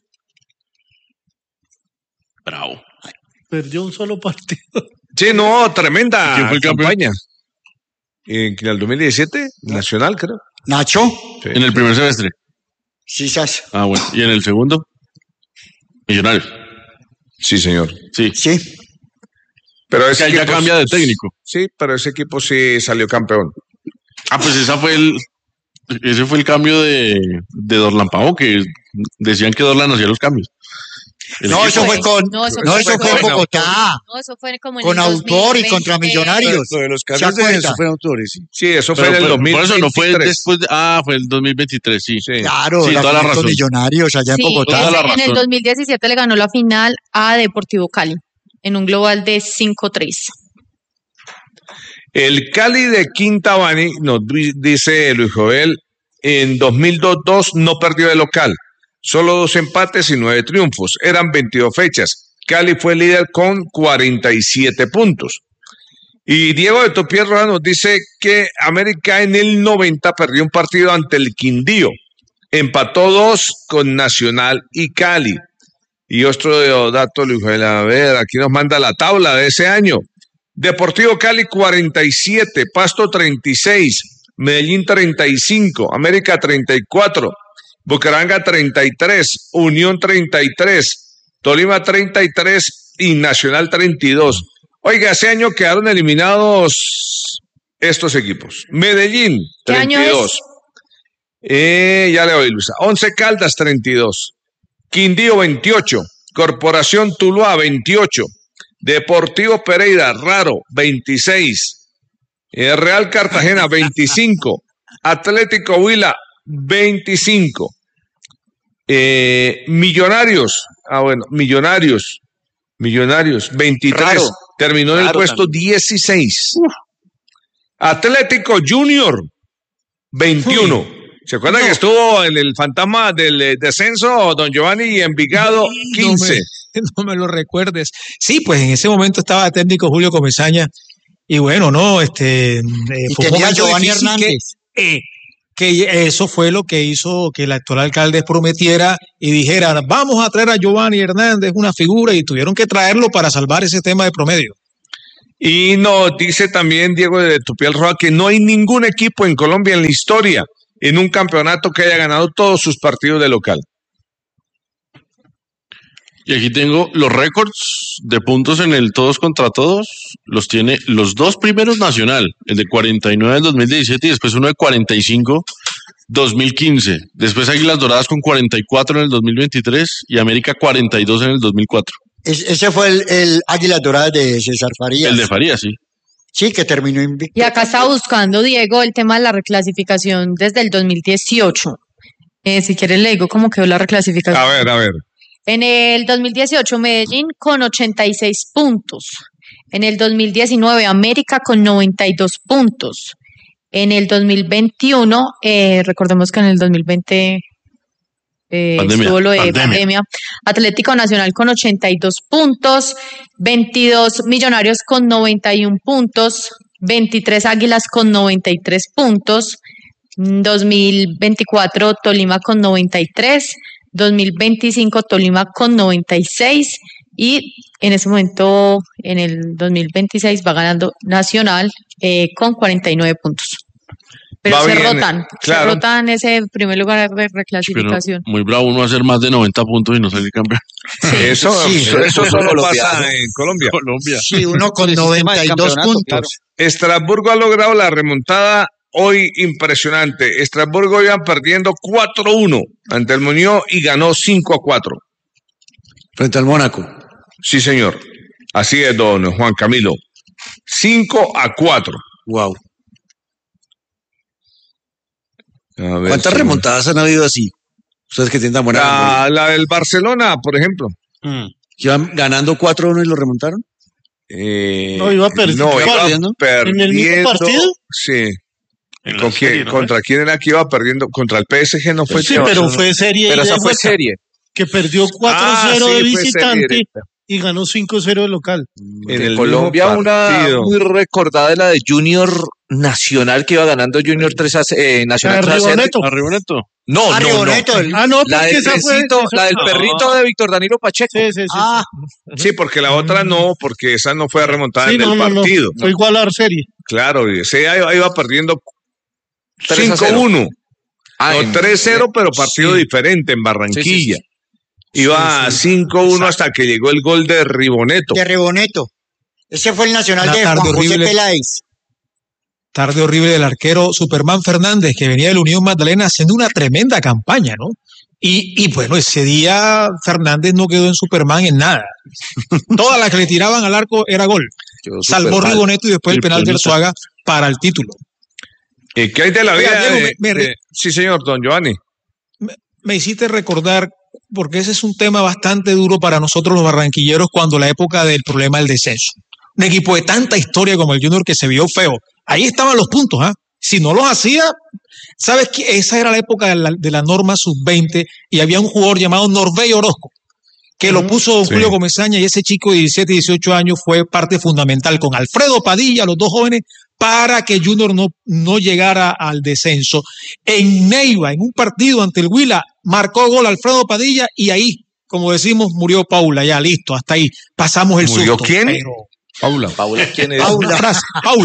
Speaker 13: Bravo.
Speaker 7: Perdió un solo partido.
Speaker 1: Sí, no, tremenda
Speaker 13: ¿Quién fue el campeón?
Speaker 1: campaña. ¿En el dos mil diecisiete? Nacional, creo.
Speaker 9: Nacho,
Speaker 1: Sí.
Speaker 13: En el primer semestre.
Speaker 9: sí, sas.
Speaker 13: Ah, bueno. ¿Y en el segundo? Millonarios.
Speaker 1: Sí, señor.
Speaker 13: Sí.
Speaker 9: Sí.
Speaker 1: Pero
Speaker 13: Que
Speaker 1: ese
Speaker 13: ahí ya
Speaker 1: equipo-
Speaker 13: cambia de técnico.
Speaker 1: Sí, pero ese equipo sí salió campeón.
Speaker 13: Ah, pues esa fue el. Ese fue el cambio de, de Dorlan Pavo, que decían que Dorlan hacía los cambios. El
Speaker 9: No,
Speaker 13: equipo-
Speaker 9: eso fue con.
Speaker 14: No, eso
Speaker 9: No,
Speaker 14: fue
Speaker 9: eso
Speaker 14: con-
Speaker 9: fue en
Speaker 1: con
Speaker 9: Bogotá.
Speaker 14: No, eso fue como en
Speaker 9: Con
Speaker 14: el
Speaker 9: autor y
Speaker 14: dos mil
Speaker 9: contra
Speaker 14: veinte.
Speaker 9: Millonarios.
Speaker 6: Lo de los
Speaker 9: ¿Se
Speaker 6: cambios de
Speaker 9: acuerda?
Speaker 6: eso fueron autores, sí.
Speaker 1: Sí, eso
Speaker 13: Pero
Speaker 1: fue en el
Speaker 13: fue-
Speaker 1: dos mil
Speaker 13: por eso no fue
Speaker 1: veintitrés.
Speaker 13: después de, ah, fue el dos mil veintitrés, sí.
Speaker 1: Sí.
Speaker 9: Claro,
Speaker 13: Sí,
Speaker 9: la
Speaker 13: toda la
Speaker 9: final con
Speaker 13: razón.
Speaker 9: Millonarios allá en
Speaker 14: Sí,
Speaker 9: Bogotá.
Speaker 13: Toda la
Speaker 14: ese- en el
Speaker 13: razón.
Speaker 14: dos mil diecisiete le ganó la final a Deportivo Cali en un global de cinco tres.
Speaker 1: El Cali de Quintabani, nos di- dice Luis Joel, en dos mil dos no perdió de local. Solo dos empates y nueve triunfos. Eran veintidós fechas. Cali fue líder con cuarenta y siete puntos. Y Diego de Topierroa nos dice que América en el noventa perdió un partido ante el Quindío. Empató dos con Nacional y Cali. Y otro dato, Luis Joel, a ver, aquí nos manda la tabla de ese año. Deportivo Cali cuarenta y siete, Pasto treinta y seis, Medellín treinta y cinco, América treinta y cuatro, Bucaramanga treinta y tres, Unión treinta y tres, Tolima treinta y tres y Nacional treinta y dos. Oiga, ese año quedaron eliminados estos equipos. Medellín
Speaker 14: ¿Qué
Speaker 1: treinta y dos. Eh, ya le doy, Luisa. Once Caldas treinta y dos, Quindío veintiocho, Corporación Tuluá veintiocho, Deportivo Pereira Raro veintiséis, eh, Real Cartagena veinticinco, Atlético Huila veinticinco, eh, Millonarios, ah bueno, Millonarios, Millonarios veintitrés,
Speaker 3: Raro,
Speaker 1: terminó en el
Speaker 3: raro
Speaker 1: puesto
Speaker 3: también.
Speaker 1: dieciséis. Atlético Junior veintiuno. ¿Se acuerdan
Speaker 4: No.
Speaker 1: que estuvo en el fantasma del eh, descenso, don Giovanni, y Envigado quince?
Speaker 4: No me, no me lo recuerdes. Sí, pues en ese momento estaba de técnico Julio Comesaña y bueno, no, este eh,
Speaker 9: Y
Speaker 4: fue un
Speaker 9: tenía a
Speaker 4: momento
Speaker 9: Giovanni
Speaker 4: difícil que,
Speaker 9: Hernández.
Speaker 4: eh, que eso fue lo que hizo que el actual alcalde prometiera y dijera, vamos a traer a Giovanni Hernández, una figura, y tuvieron que traerlo para salvar ese tema de promedio.
Speaker 1: Y nos dice también Diego de Tupiel Roa que no hay ningún equipo en Colombia en la historia en un campeonato que haya ganado todos sus partidos de local.
Speaker 13: Y aquí tengo los récords de puntos en el todos contra todos. Los tiene los dos primeros Nacional, el de cuarenta y nueve en dos mil diecisiete y después uno de cuarenta y cinco dos mil quince. Después Águilas Doradas con cuarenta y cuatro en el dos mil veintitrés y América cuarenta y dos en el dos mil cuatro.
Speaker 9: Es- ese fue el, el Águila Dorada de César Farías.
Speaker 13: El de Farías, sí.
Speaker 9: Sí, que terminó invicto.
Speaker 14: Y acá está buscando, Diego, el tema de la reclasificación desde el dos mil dieciocho. Eh, si quieres le digo cómo quedó la reclasificación.
Speaker 1: A ver, a ver.
Speaker 14: En el dos mil dieciocho, Medellín con ochenta y seis puntos. En el dos mil diecinueve, América con noventa y dos puntos. En el dos mil veintiuno, eh, recordemos que en el dos mil veinte eh,
Speaker 13: Pandemia,
Speaker 14: estuvo lo de pandemia.
Speaker 13: pandemia.
Speaker 14: Atlético Nacional con ochenta y dos puntos, veintidós Millonarios con noventa y uno puntos, veintitrés Águilas con noventa y tres puntos, dos mil veinticuatro Tolima con noventa y tres, dos mil veinticinco Tolima con noventa y seis y en ese momento en el dos mil veintiséis va ganando Nacional eh, con cuarenta y nueve puntos. Pero
Speaker 1: Va
Speaker 14: se
Speaker 1: bien,
Speaker 14: rotan,
Speaker 1: claro.
Speaker 14: se rotan ese primer lugar de
Speaker 13: Pero
Speaker 14: reclasificación.
Speaker 13: muy bravo uno hacer más de noventa puntos y no salir campeón.
Speaker 1: Eso,
Speaker 9: Sí,
Speaker 1: eso, eso solo
Speaker 11: colombiano.
Speaker 1: pasa en Colombia.
Speaker 13: Colombia.
Speaker 9: Sí, uno con
Speaker 12: Por el sistema
Speaker 9: noventa
Speaker 12: del
Speaker 9: y dos
Speaker 12: campeonato,
Speaker 9: puntos.
Speaker 12: claro.
Speaker 1: Estrasburgo ha logrado la remontada hoy impresionante. Estrasburgo iba perdiendo cuatro uno ante el Muñoz y ganó cinco a cuatro.
Speaker 6: Frente al Mónaco.
Speaker 1: Sí, señor. Así es, don Juan Camilo. cinco a cuatro.
Speaker 6: Wow.
Speaker 1: A ver
Speaker 6: ¿Cuántas
Speaker 1: si-
Speaker 6: remontadas han habido así? Ustedes que tienen tan buena memoria.
Speaker 1: La, la del Barcelona, por ejemplo.
Speaker 6: ¿Iban ganando cuatro uno y lo remontaron?
Speaker 1: Eh,
Speaker 7: No, iba perdiendo.
Speaker 1: no, iba
Speaker 6: perdiendo.
Speaker 7: ¿En el mismo
Speaker 1: perdiendo.
Speaker 7: partido?
Speaker 1: Sí.
Speaker 13: En la
Speaker 1: ¿Con quién-
Speaker 13: serie, ¿no?
Speaker 1: ¿Contra quién era que iba perdiendo? ¿Contra el P S G no fue?
Speaker 7: Sí, pero fue serie.
Speaker 11: Pero
Speaker 7: ida
Speaker 11: esa
Speaker 7: y
Speaker 11: fue
Speaker 7: vuelta,
Speaker 11: serie.
Speaker 7: Que perdió cuatro cero
Speaker 1: Ah,
Speaker 7: de
Speaker 1: sí, fue serie
Speaker 7: visitante
Speaker 1: directa.
Speaker 7: y ganó cinco cero de local.
Speaker 1: En
Speaker 11: En
Speaker 1: el
Speaker 11: Colombia
Speaker 1: mismo
Speaker 11: una
Speaker 1: partido.
Speaker 11: muy recordada de la de Junior Nacional que iba ganando Junior tres a cero, eh, Nacional tres a cero.
Speaker 7: Riboneto.
Speaker 13: Arriba Neto.
Speaker 11: No,
Speaker 9: Ah,
Speaker 11: no, no.
Speaker 9: Riboneto, el-
Speaker 7: Ah, no,
Speaker 11: La
Speaker 7: porque
Speaker 11: del,
Speaker 7: esa fue.
Speaker 11: perrito,
Speaker 7: esa-
Speaker 11: la del
Speaker 7: no.
Speaker 11: perrito de Víctor Danilo Pacheco.
Speaker 7: Sí, sí, sí.
Speaker 9: Ah,
Speaker 1: Sí, porque la otra no, porque esa no fue remontada
Speaker 7: Sí,
Speaker 1: en
Speaker 7: no,
Speaker 1: el
Speaker 7: no, no.
Speaker 1: partido.
Speaker 7: Fue igual a la serie.
Speaker 1: Claro, y ese iba, iba perdiendo
Speaker 11: tres a cero.
Speaker 1: cinco uno.
Speaker 11: Ah,
Speaker 1: No,
Speaker 11: en-
Speaker 1: tres cero, pero partido
Speaker 11: sí.
Speaker 1: diferente en Barranquilla.
Speaker 11: Sí,
Speaker 1: Iba cinco uno hasta que llegó el gol de Riboneto.
Speaker 9: de Reboneto. Ese fue el Nacional
Speaker 4: Una
Speaker 9: de
Speaker 4: tarde
Speaker 9: Juan José
Speaker 4: horrible.
Speaker 9: Peláez.
Speaker 4: Tarde horrible del arquero Superman Fernández, que venía del Unión Magdalena haciendo una tremenda campaña, ¿no? Y, y bueno, ese día Fernández no quedó en Superman en nada. Todas las que le tiraban al arco era gol.
Speaker 11: Quedó
Speaker 4: Salvó
Speaker 11: súper mal.
Speaker 4: Riboneto y después el penal de
Speaker 13: Kriptonita.
Speaker 4: Arzuaga para el título.
Speaker 1: Eh, ¿Qué hay de la
Speaker 4: Oiga,
Speaker 1: vida?
Speaker 4: Diego,
Speaker 1: de-
Speaker 4: me- me-
Speaker 1: de- Sí, señor, don Giovanni.
Speaker 4: Me hiciste recordar, porque ese es un tema bastante duro para nosotros los barranquilleros cuando la época del problema del descenso. Un equipo de tanta historia como el Junior que se vio feo. Ahí estaban los puntos, ¿ah? Si no los hacía, ¿sabes qué? Esa era la época de la, de la norma sub veinte y había un jugador llamado Norbey Orozco que lo puso don
Speaker 1: Sí.
Speaker 4: Julio Comesaña y ese chico de diecisiete, dieciocho años fue parte fundamental con Alfredo Padilla, los dos jóvenes, para que Junior no, no llegara al descenso. En Neiva, en un partido ante el Huila, marcó gol Alfredo Padilla y ahí, como decimos, murió Paula, ya listo, hasta ahí pasamos el
Speaker 1: ¿Murió
Speaker 4: susto.
Speaker 1: quién?
Speaker 4: Pero,
Speaker 1: Paula.
Speaker 11: Paula, ¿quién es?
Speaker 4: Paula, frase, Paula.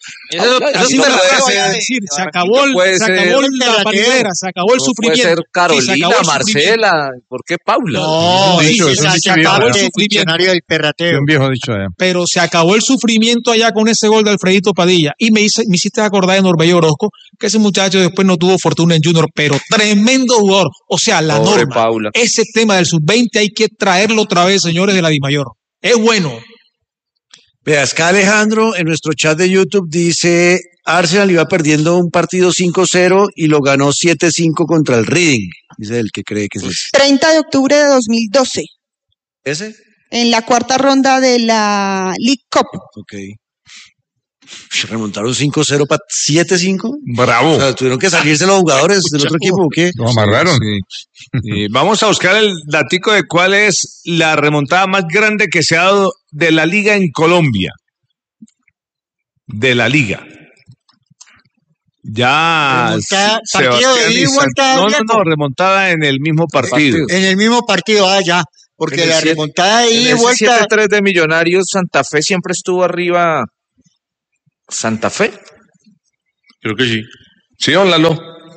Speaker 4: Eso, eso
Speaker 9: Así
Speaker 4: no
Speaker 9: me
Speaker 4: lo
Speaker 9: lo
Speaker 4: puede
Speaker 9: voy a
Speaker 4: ser.
Speaker 9: decir.
Speaker 4: Se acabó, el-
Speaker 11: puede
Speaker 4: se
Speaker 11: ser-
Speaker 4: acabó la paridera, se acabó el
Speaker 11: No
Speaker 4: sufrimiento.
Speaker 11: puede ser
Speaker 4: Sí, se
Speaker 11: Carolina,
Speaker 4: acabó el sufrimiento.
Speaker 11: Marcela. ¿Por qué Paula?
Speaker 9: No,
Speaker 10: Un dicho,
Speaker 9: sí,
Speaker 10: es un
Speaker 9: se
Speaker 10: dicho
Speaker 9: acabó
Speaker 10: viejo,
Speaker 9: el
Speaker 10: ¿eh?
Speaker 9: diccionario del perrateo.
Speaker 10: Un viejo dicho allá.
Speaker 4: Pero se acabó el sufrimiento allá con ese gol de Alfredito Padilla. Y me, hice, me hiciste acordar de Norbello Orozco, que ese muchacho después no tuvo fortuna en Junior, pero tremendo jugador. O sea, la
Speaker 11: Pobre
Speaker 4: norma,
Speaker 11: Paula.
Speaker 4: ese tema del sub veinte hay que traerlo otra vez, señores de la Dimayor. Es bueno.
Speaker 6: Vea, acá Alejandro en nuestro chat de YouTube dice, Arsenal iba perdiendo un partido cinco cero y lo ganó siete cinco contra el Reading. Dice el que cree que es ese.
Speaker 15: treinta de octubre de dos mil doce,
Speaker 6: ¿Ese?
Speaker 15: en la cuarta ronda de la League Cup.
Speaker 6: Ok. Uy, remontaron cinco cero para siete cinco.
Speaker 1: Bravo.
Speaker 6: O sea, tuvieron que salirse los jugadores del otro equipo, ¿o qué?
Speaker 10: Lo amarraron.
Speaker 1: Y vamos a buscar el datico de cuál es la remontada más grande que se ha dado de la liga en Colombia. De la liga. Ya.
Speaker 9: Remontada,
Speaker 1: se-
Speaker 9: partido de
Speaker 1: Sebastián
Speaker 9: ida y
Speaker 1: y
Speaker 9: vuelta,
Speaker 1: San- No, no,
Speaker 9: Diego.
Speaker 1: no, remontada en el mismo partido.
Speaker 9: En el mismo partido, ah, ya. Porque
Speaker 11: En el
Speaker 9: la
Speaker 11: siete-
Speaker 9: remontada de
Speaker 11: En
Speaker 9: ida y
Speaker 11: ese
Speaker 9: vuelta.
Speaker 11: siete tres de Millonarios, Santa Fe siempre estuvo arriba. ¿Santa Fe?
Speaker 13: Creo que sí.
Speaker 1: Sí, don Lalo.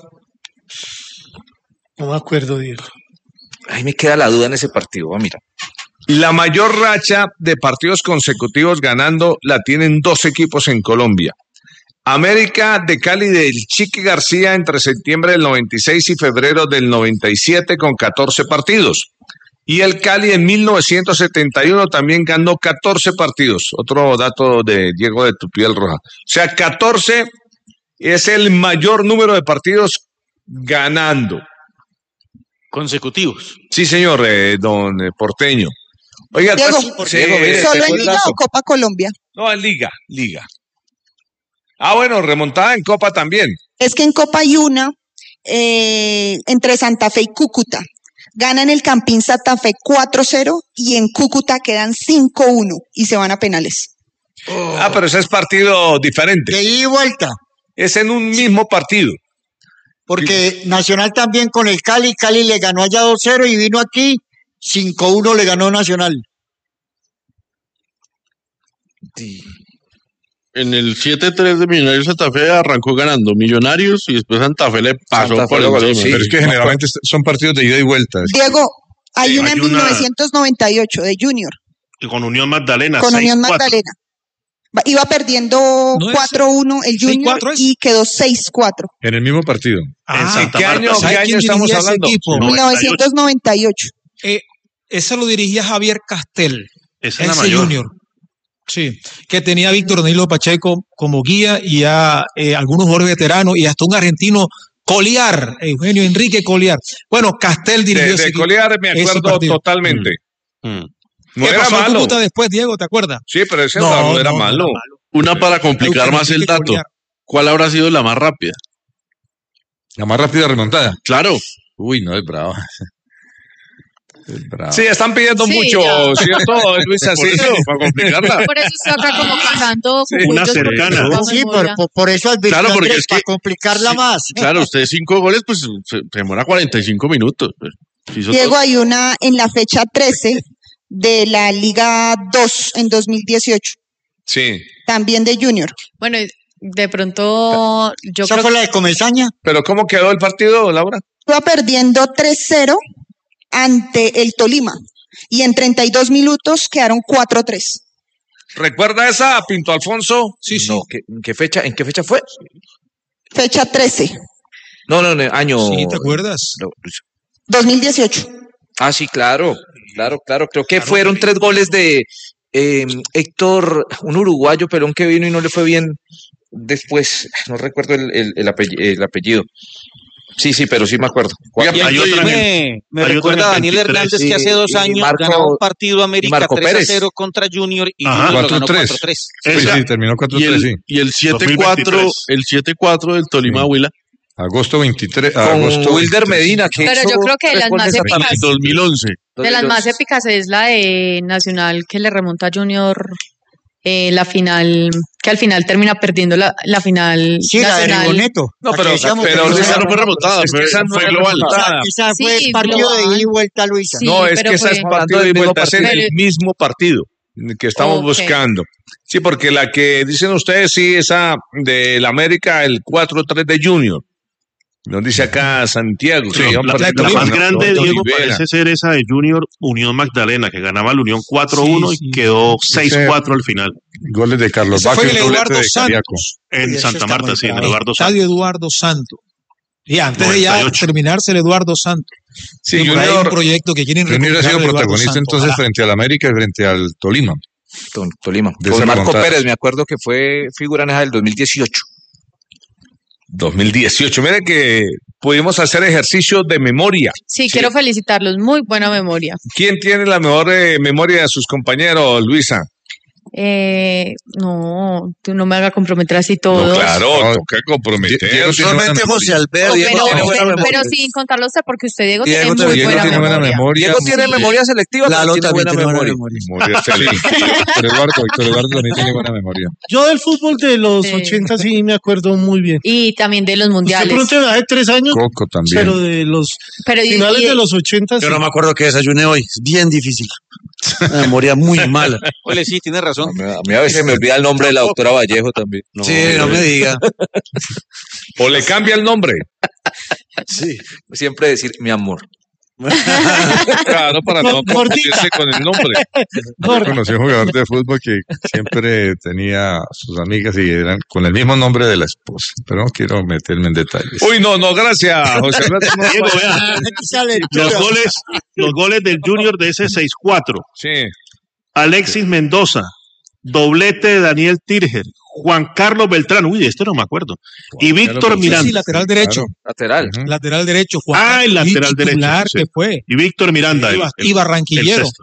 Speaker 7: No me acuerdo, Diego.
Speaker 11: Ahí me queda la duda en ese partido. Ah, mira.
Speaker 1: La mayor racha de partidos consecutivos ganando la tienen dos equipos en Colombia. América de Cali del Chiqui García entre septiembre del noventa y seis y febrero del noventa y siete con catorce partidos. Y el Cali en mil novecientos setenta y uno también ganó catorce partidos. Otro dato de Diego de tu piel roja. O sea, catorce es el mayor número de partidos ganando.
Speaker 3: Consecutivos.
Speaker 1: Sí, señor, eh, don eh, Porteño. Oiga,
Speaker 15: Diego,
Speaker 1: pues, sí, mire,
Speaker 15: ¿solo
Speaker 1: te
Speaker 15: en
Speaker 1: fue
Speaker 15: Liga
Speaker 1: lazo.
Speaker 15: o Copa Colombia?
Speaker 1: No, en Liga, Liga. Ah, bueno, remontada en Copa también.
Speaker 15: Es que en Copa hay una eh, entre Santa Fe y Cúcuta. Ganan el Campín Santa Fe cuatro cero y en Cúcuta quedan cinco uno y se van a penales.
Speaker 1: Ah, pero ese es partido diferente.
Speaker 9: De ida y vuelta.
Speaker 1: Es en un mismo partido.
Speaker 9: Porque Nacional también con el Cali, Cali le ganó allá dos cero y vino aquí cinco uno le ganó Nacional.
Speaker 13: En el siete tres de Millonarios Santa Fe arrancó ganando Millonarios y después Santa Fe le pasó
Speaker 11: Santa Fe
Speaker 13: por
Speaker 11: lo ganó,
Speaker 13: encima.
Speaker 11: sí.
Speaker 10: Pero es que generalmente son partidos de ida y vuelta.
Speaker 15: Diego, hay
Speaker 5: Sí,
Speaker 15: una
Speaker 5: hay
Speaker 15: en
Speaker 5: una-
Speaker 15: mil novecientos noventa y ocho de Junior
Speaker 5: Y con Unión Magdalena.
Speaker 15: con Unión
Speaker 5: seis cuatro.
Speaker 15: Magdalena. Va- Iba perdiendo
Speaker 4: ¿No es
Speaker 15: cuatro uno el
Speaker 4: seis
Speaker 15: Junior
Speaker 4: cuatro es?
Speaker 15: y quedó seis cuatro.
Speaker 10: En el mismo partido.
Speaker 5: En Santa
Speaker 1: ¿Qué
Speaker 5: Marta.
Speaker 1: año,
Speaker 4: ¿Sabe
Speaker 1: qué
Speaker 4: quién
Speaker 1: año estamos
Speaker 4: dirigía ese
Speaker 1: hablando?
Speaker 4: equipo?
Speaker 5: No.
Speaker 15: mil novecientos noventa y ocho.
Speaker 4: Eh, ese lo dirigía Javier Castel.
Speaker 5: Esa es la
Speaker 4: Ese
Speaker 5: mayor.
Speaker 4: Junior. Sí, que tenía a Víctor Danilo Pacheco como guía y a eh, algunos jugadores veteranos y hasta un argentino, Coliar, Eugenio Enrique Coliar. Bueno, Castel dirigió
Speaker 1: De,
Speaker 4: ese
Speaker 1: de
Speaker 4: equipo.
Speaker 1: Colear me
Speaker 4: ese
Speaker 1: acuerdo
Speaker 4: partido.
Speaker 1: totalmente.
Speaker 13: Mm.
Speaker 1: No
Speaker 4: ¿Qué
Speaker 1: era
Speaker 4: pasó a
Speaker 1: malo.
Speaker 4: Cúcuta después, Diego? ¿Te acuerdas?
Speaker 1: Sí, pero ese no, era malo.
Speaker 13: Una para complicar
Speaker 4: Eugenio
Speaker 13: más el
Speaker 4: Enrique
Speaker 13: dato.
Speaker 4: Coliar.
Speaker 13: ¿Cuál habrá sido la más rápida?
Speaker 10: La más rápida remontada.
Speaker 13: Claro.
Speaker 10: Uy, no, es bravo. Es bravo.
Speaker 1: Sí, están pidiendo
Speaker 14: Sí,
Speaker 1: mucho,
Speaker 14: ya.
Speaker 1: ¿cierto, Luis? Así.
Speaker 13: Por eso, para complicarla.
Speaker 14: Por eso estoy acá como pasando
Speaker 1: Sí,
Speaker 5: una
Speaker 14: cucutos, porque
Speaker 5: cercana.
Speaker 14: tengo
Speaker 9: Sí, por,
Speaker 14: memoria.
Speaker 9: por, por eso advirtió
Speaker 13: Claro, porque
Speaker 9: Andrés,
Speaker 13: es que-
Speaker 9: para complicarla
Speaker 13: sí,
Speaker 9: más.
Speaker 13: Claro, usted cinco goles, pues se, se demora cuarenta y cinco minutos. pues. Hizo
Speaker 15: Diego,
Speaker 13: todo.
Speaker 15: hay una en la fecha trece de la Liga dos en dos mil dieciocho,
Speaker 1: Sí,
Speaker 15: también de Junior.
Speaker 14: Bueno, de pronto yo
Speaker 9: ¿Esa
Speaker 14: creo
Speaker 9: fue la de Comesaña?
Speaker 1: pero ¿cómo quedó el partido, Laura?
Speaker 15: Iba perdiendo tres cero ante el Tolima y en treinta y dos minutos quedaron cuatro tres.
Speaker 1: ¿Recuerda esa, Pinto Alfonso?
Speaker 4: Sí, sí.
Speaker 11: No, ¿qué- ¿en, qué fecha, ¿En qué fecha fue?
Speaker 15: Fecha trece,
Speaker 11: No, no, no, año.
Speaker 4: Sí, ¿te acuerdas?
Speaker 11: No,
Speaker 15: dos mil dieciocho.
Speaker 11: Ah, sí, claro, claro, claro. Creo que fueron tres goles de eh, Héctor, un uruguayo pelón que vino y no le fue bien después. No recuerdo el, el- el apelli- el apellido. Sí, sí, pero sí me acuerdo.
Speaker 3: Y
Speaker 5: hay
Speaker 3: aquí
Speaker 5: otra en el-
Speaker 3: me, me
Speaker 5: hay otra
Speaker 3: recuerda
Speaker 5: en
Speaker 3: a
Speaker 5: el
Speaker 3: Daniel
Speaker 5: veintitrés,
Speaker 3: Hernández que
Speaker 11: y-
Speaker 3: hace dos
Speaker 11: y
Speaker 3: años
Speaker 11: Marco-
Speaker 3: ganaba un partido
Speaker 11: y
Speaker 3: América
Speaker 11: Marco
Speaker 3: tres a
Speaker 11: Pérez.
Speaker 3: cero contra Junior y
Speaker 5: Ajá.
Speaker 3: Junior lo ganó
Speaker 10: cuatro tres.
Speaker 3: cuatro tres.
Speaker 10: Sí,
Speaker 5: Esa.
Speaker 10: sí, terminó cuatro
Speaker 13: Y
Speaker 10: tres, sí.
Speaker 13: el, y el siete cuatro,
Speaker 5: dos mil veintitrés.
Speaker 13: el siete cuatro del Tolima Huila,
Speaker 10: Agosto veintitrés.
Speaker 11: Con
Speaker 10: agosto
Speaker 11: Wilder
Speaker 10: veintitrés.
Speaker 11: Medina, que
Speaker 14: Pero
Speaker 11: hizo
Speaker 14: yo creo que
Speaker 11: tres
Speaker 14: las
Speaker 11: goles
Speaker 14: más
Speaker 11: a
Speaker 14: épicas-
Speaker 11: partido.
Speaker 13: dos mil once.
Speaker 14: De las más épicas es la de Nacional que le remonta a Junior eh, la final, que al final termina perdiendo la, la final
Speaker 9: Sí, la de
Speaker 14: nacional.
Speaker 9: Rigoneto.
Speaker 1: No,
Speaker 9: la
Speaker 1: pero-
Speaker 9: que decíamos
Speaker 1: pero
Speaker 9: que
Speaker 13: Esa no fue remontada,
Speaker 1: Es que
Speaker 13: fue,
Speaker 1: esa no
Speaker 13: fue
Speaker 1: era
Speaker 13: global.
Speaker 1: remontada.
Speaker 9: Esa, esa fue
Speaker 14: Sí,
Speaker 9: partido de
Speaker 14: global.
Speaker 9: ida y vuelta, Luisa.
Speaker 14: Sí,
Speaker 1: No, es
Speaker 14: pero
Speaker 1: que esa
Speaker 14: fue-
Speaker 1: es partido de
Speaker 11: del mismo
Speaker 1: vuelta, es en
Speaker 14: partido.
Speaker 1: el mismo partido. que estamos
Speaker 14: Ok.
Speaker 1: buscando. Sí, porque la que dicen ustedes, sí, esa del América, el cuatro tres de Junior. Nos dice acá Santiago.
Speaker 5: Sí,
Speaker 1: que iban
Speaker 5: la,
Speaker 1: perdiendo
Speaker 5: la
Speaker 1: con
Speaker 5: más grande,
Speaker 1: Antonio
Speaker 5: Diego,
Speaker 1: Olivera.
Speaker 5: parece ser esa de Junior Unión Magdalena, que ganaba la Unión cuatro uno
Speaker 10: Sí, sí.
Speaker 5: y quedó seis cuatro al final.
Speaker 10: Goles de Carlos
Speaker 4: Ese
Speaker 10: Vaca
Speaker 4: fue
Speaker 10: y
Speaker 4: el
Speaker 10: un doblete
Speaker 4: Eduardo
Speaker 10: de Cariaco.
Speaker 4: Santos.
Speaker 5: En
Speaker 9: Uy, ese
Speaker 5: Santa
Speaker 9: está
Speaker 5: Marta,
Speaker 9: muy
Speaker 5: sí, en
Speaker 9: bravo.
Speaker 5: Eduardo Santos.
Speaker 4: Estadio Eduardo Santos. Y antes de
Speaker 5: noventa y
Speaker 4: ya
Speaker 5: ocho.
Speaker 4: terminarse el Eduardo Santos.
Speaker 1: Sí,
Speaker 4: Y por ahí hay un
Speaker 1: Junior,
Speaker 4: proyecto que quieren
Speaker 10: Junior ha
Speaker 4: recuperar
Speaker 10: sido
Speaker 4: de Eduardo
Speaker 10: protagonista
Speaker 4: Santos.
Speaker 10: entonces
Speaker 4: Ojalá.
Speaker 10: frente al América y frente al Tolima.
Speaker 11: Con Tolima.
Speaker 10: De
Speaker 11: Con
Speaker 10: esa
Speaker 11: Marco
Speaker 10: remontada.
Speaker 11: Pérez, me acuerdo que fue figura en esa del dos mil dieciocho.
Speaker 1: dos mil dieciocho. Mire que pudimos hacer ejercicio de memoria.
Speaker 14: Sí, quiero felicitarlos. Muy buena memoria.
Speaker 1: ¿Quién tiene la mejor eh, memoria de sus compañeros, Luisa?
Speaker 14: Eh, no, tú no me hagas comprometer así todo.
Speaker 1: No, claro, toca comprometer.
Speaker 10: Diego tiene buena
Speaker 6: Solamente José
Speaker 10: memoria.
Speaker 6: Alberto.
Speaker 14: Oh,
Speaker 6: Diego
Speaker 14: pero,
Speaker 6: tiene buena
Speaker 14: pero,
Speaker 6: memoria.
Speaker 14: pero sin contarlo usted, porque usted, Diego,
Speaker 6: Diego
Speaker 14: tiene
Speaker 6: también
Speaker 14: muy
Speaker 10: Diego
Speaker 14: buena
Speaker 10: tiene buena
Speaker 14: memoria.
Speaker 10: memoria.
Speaker 11: Diego tiene
Speaker 10: Sí.
Speaker 11: memoria selectiva,
Speaker 6: Lalo
Speaker 11: pero tiene
Speaker 6: también
Speaker 11: buena
Speaker 6: tiene buena
Speaker 11: memoria.
Speaker 6: memoria.
Speaker 1: Memoria excelente.
Speaker 10: Héctor Eduardo, Héctor Eduardo también tiene buena memoria.
Speaker 7: Yo del fútbol de los
Speaker 14: Sí.
Speaker 7: ochenta sí me acuerdo muy bien.
Speaker 14: Y también de los
Speaker 7: Usted
Speaker 14: mundiales.
Speaker 7: pronto edad de tres años,
Speaker 10: Coco también.
Speaker 7: pero de los
Speaker 14: Pero y-
Speaker 7: finales
Speaker 14: y-
Speaker 7: de los ochenta sí.
Speaker 6: Yo no me acuerdo que desayuné hoy. Es bien difícil. Una memoria muy mala.
Speaker 3: Ole, sí, tiene razón.
Speaker 11: A mí, a mí a veces me olvida el nombre de la doctora Vallejo también.
Speaker 6: Sí, no me diga.
Speaker 1: O le cambia el nombre.
Speaker 6: Sí.
Speaker 11: Siempre decir mi amor.
Speaker 1: Claro, para no
Speaker 7: Gordita.
Speaker 1: confundirse con el nombre.
Speaker 10: Yo conocí a un jugador de fútbol que siempre tenía sus amigas y eran con el mismo nombre de la esposa, pero no quiero meterme en detalles.
Speaker 1: Uy, no, no, gracias, José Alberto. No,
Speaker 5: Diego, vea, los goles, los goles del Junior de ese seis cuatro.
Speaker 1: Sí.
Speaker 5: Alexis Mendoza, doblete de Daniel Tirger, Juan Carlos Beltrán, uy, este no me acuerdo, y Víctor
Speaker 4: Sí,
Speaker 5: Miranda.
Speaker 4: sí, lateral derecho.
Speaker 11: Lateral.
Speaker 4: Lateral derecho. Juan
Speaker 5: Ah, el
Speaker 4: Carlos,
Speaker 5: lateral
Speaker 4: titular
Speaker 5: derecho, sí.
Speaker 4: que fue.
Speaker 5: Y Víctor Miranda.
Speaker 4: Y,
Speaker 5: el-
Speaker 4: ba-
Speaker 5: el-
Speaker 4: y barranquillero.
Speaker 5: el sexto.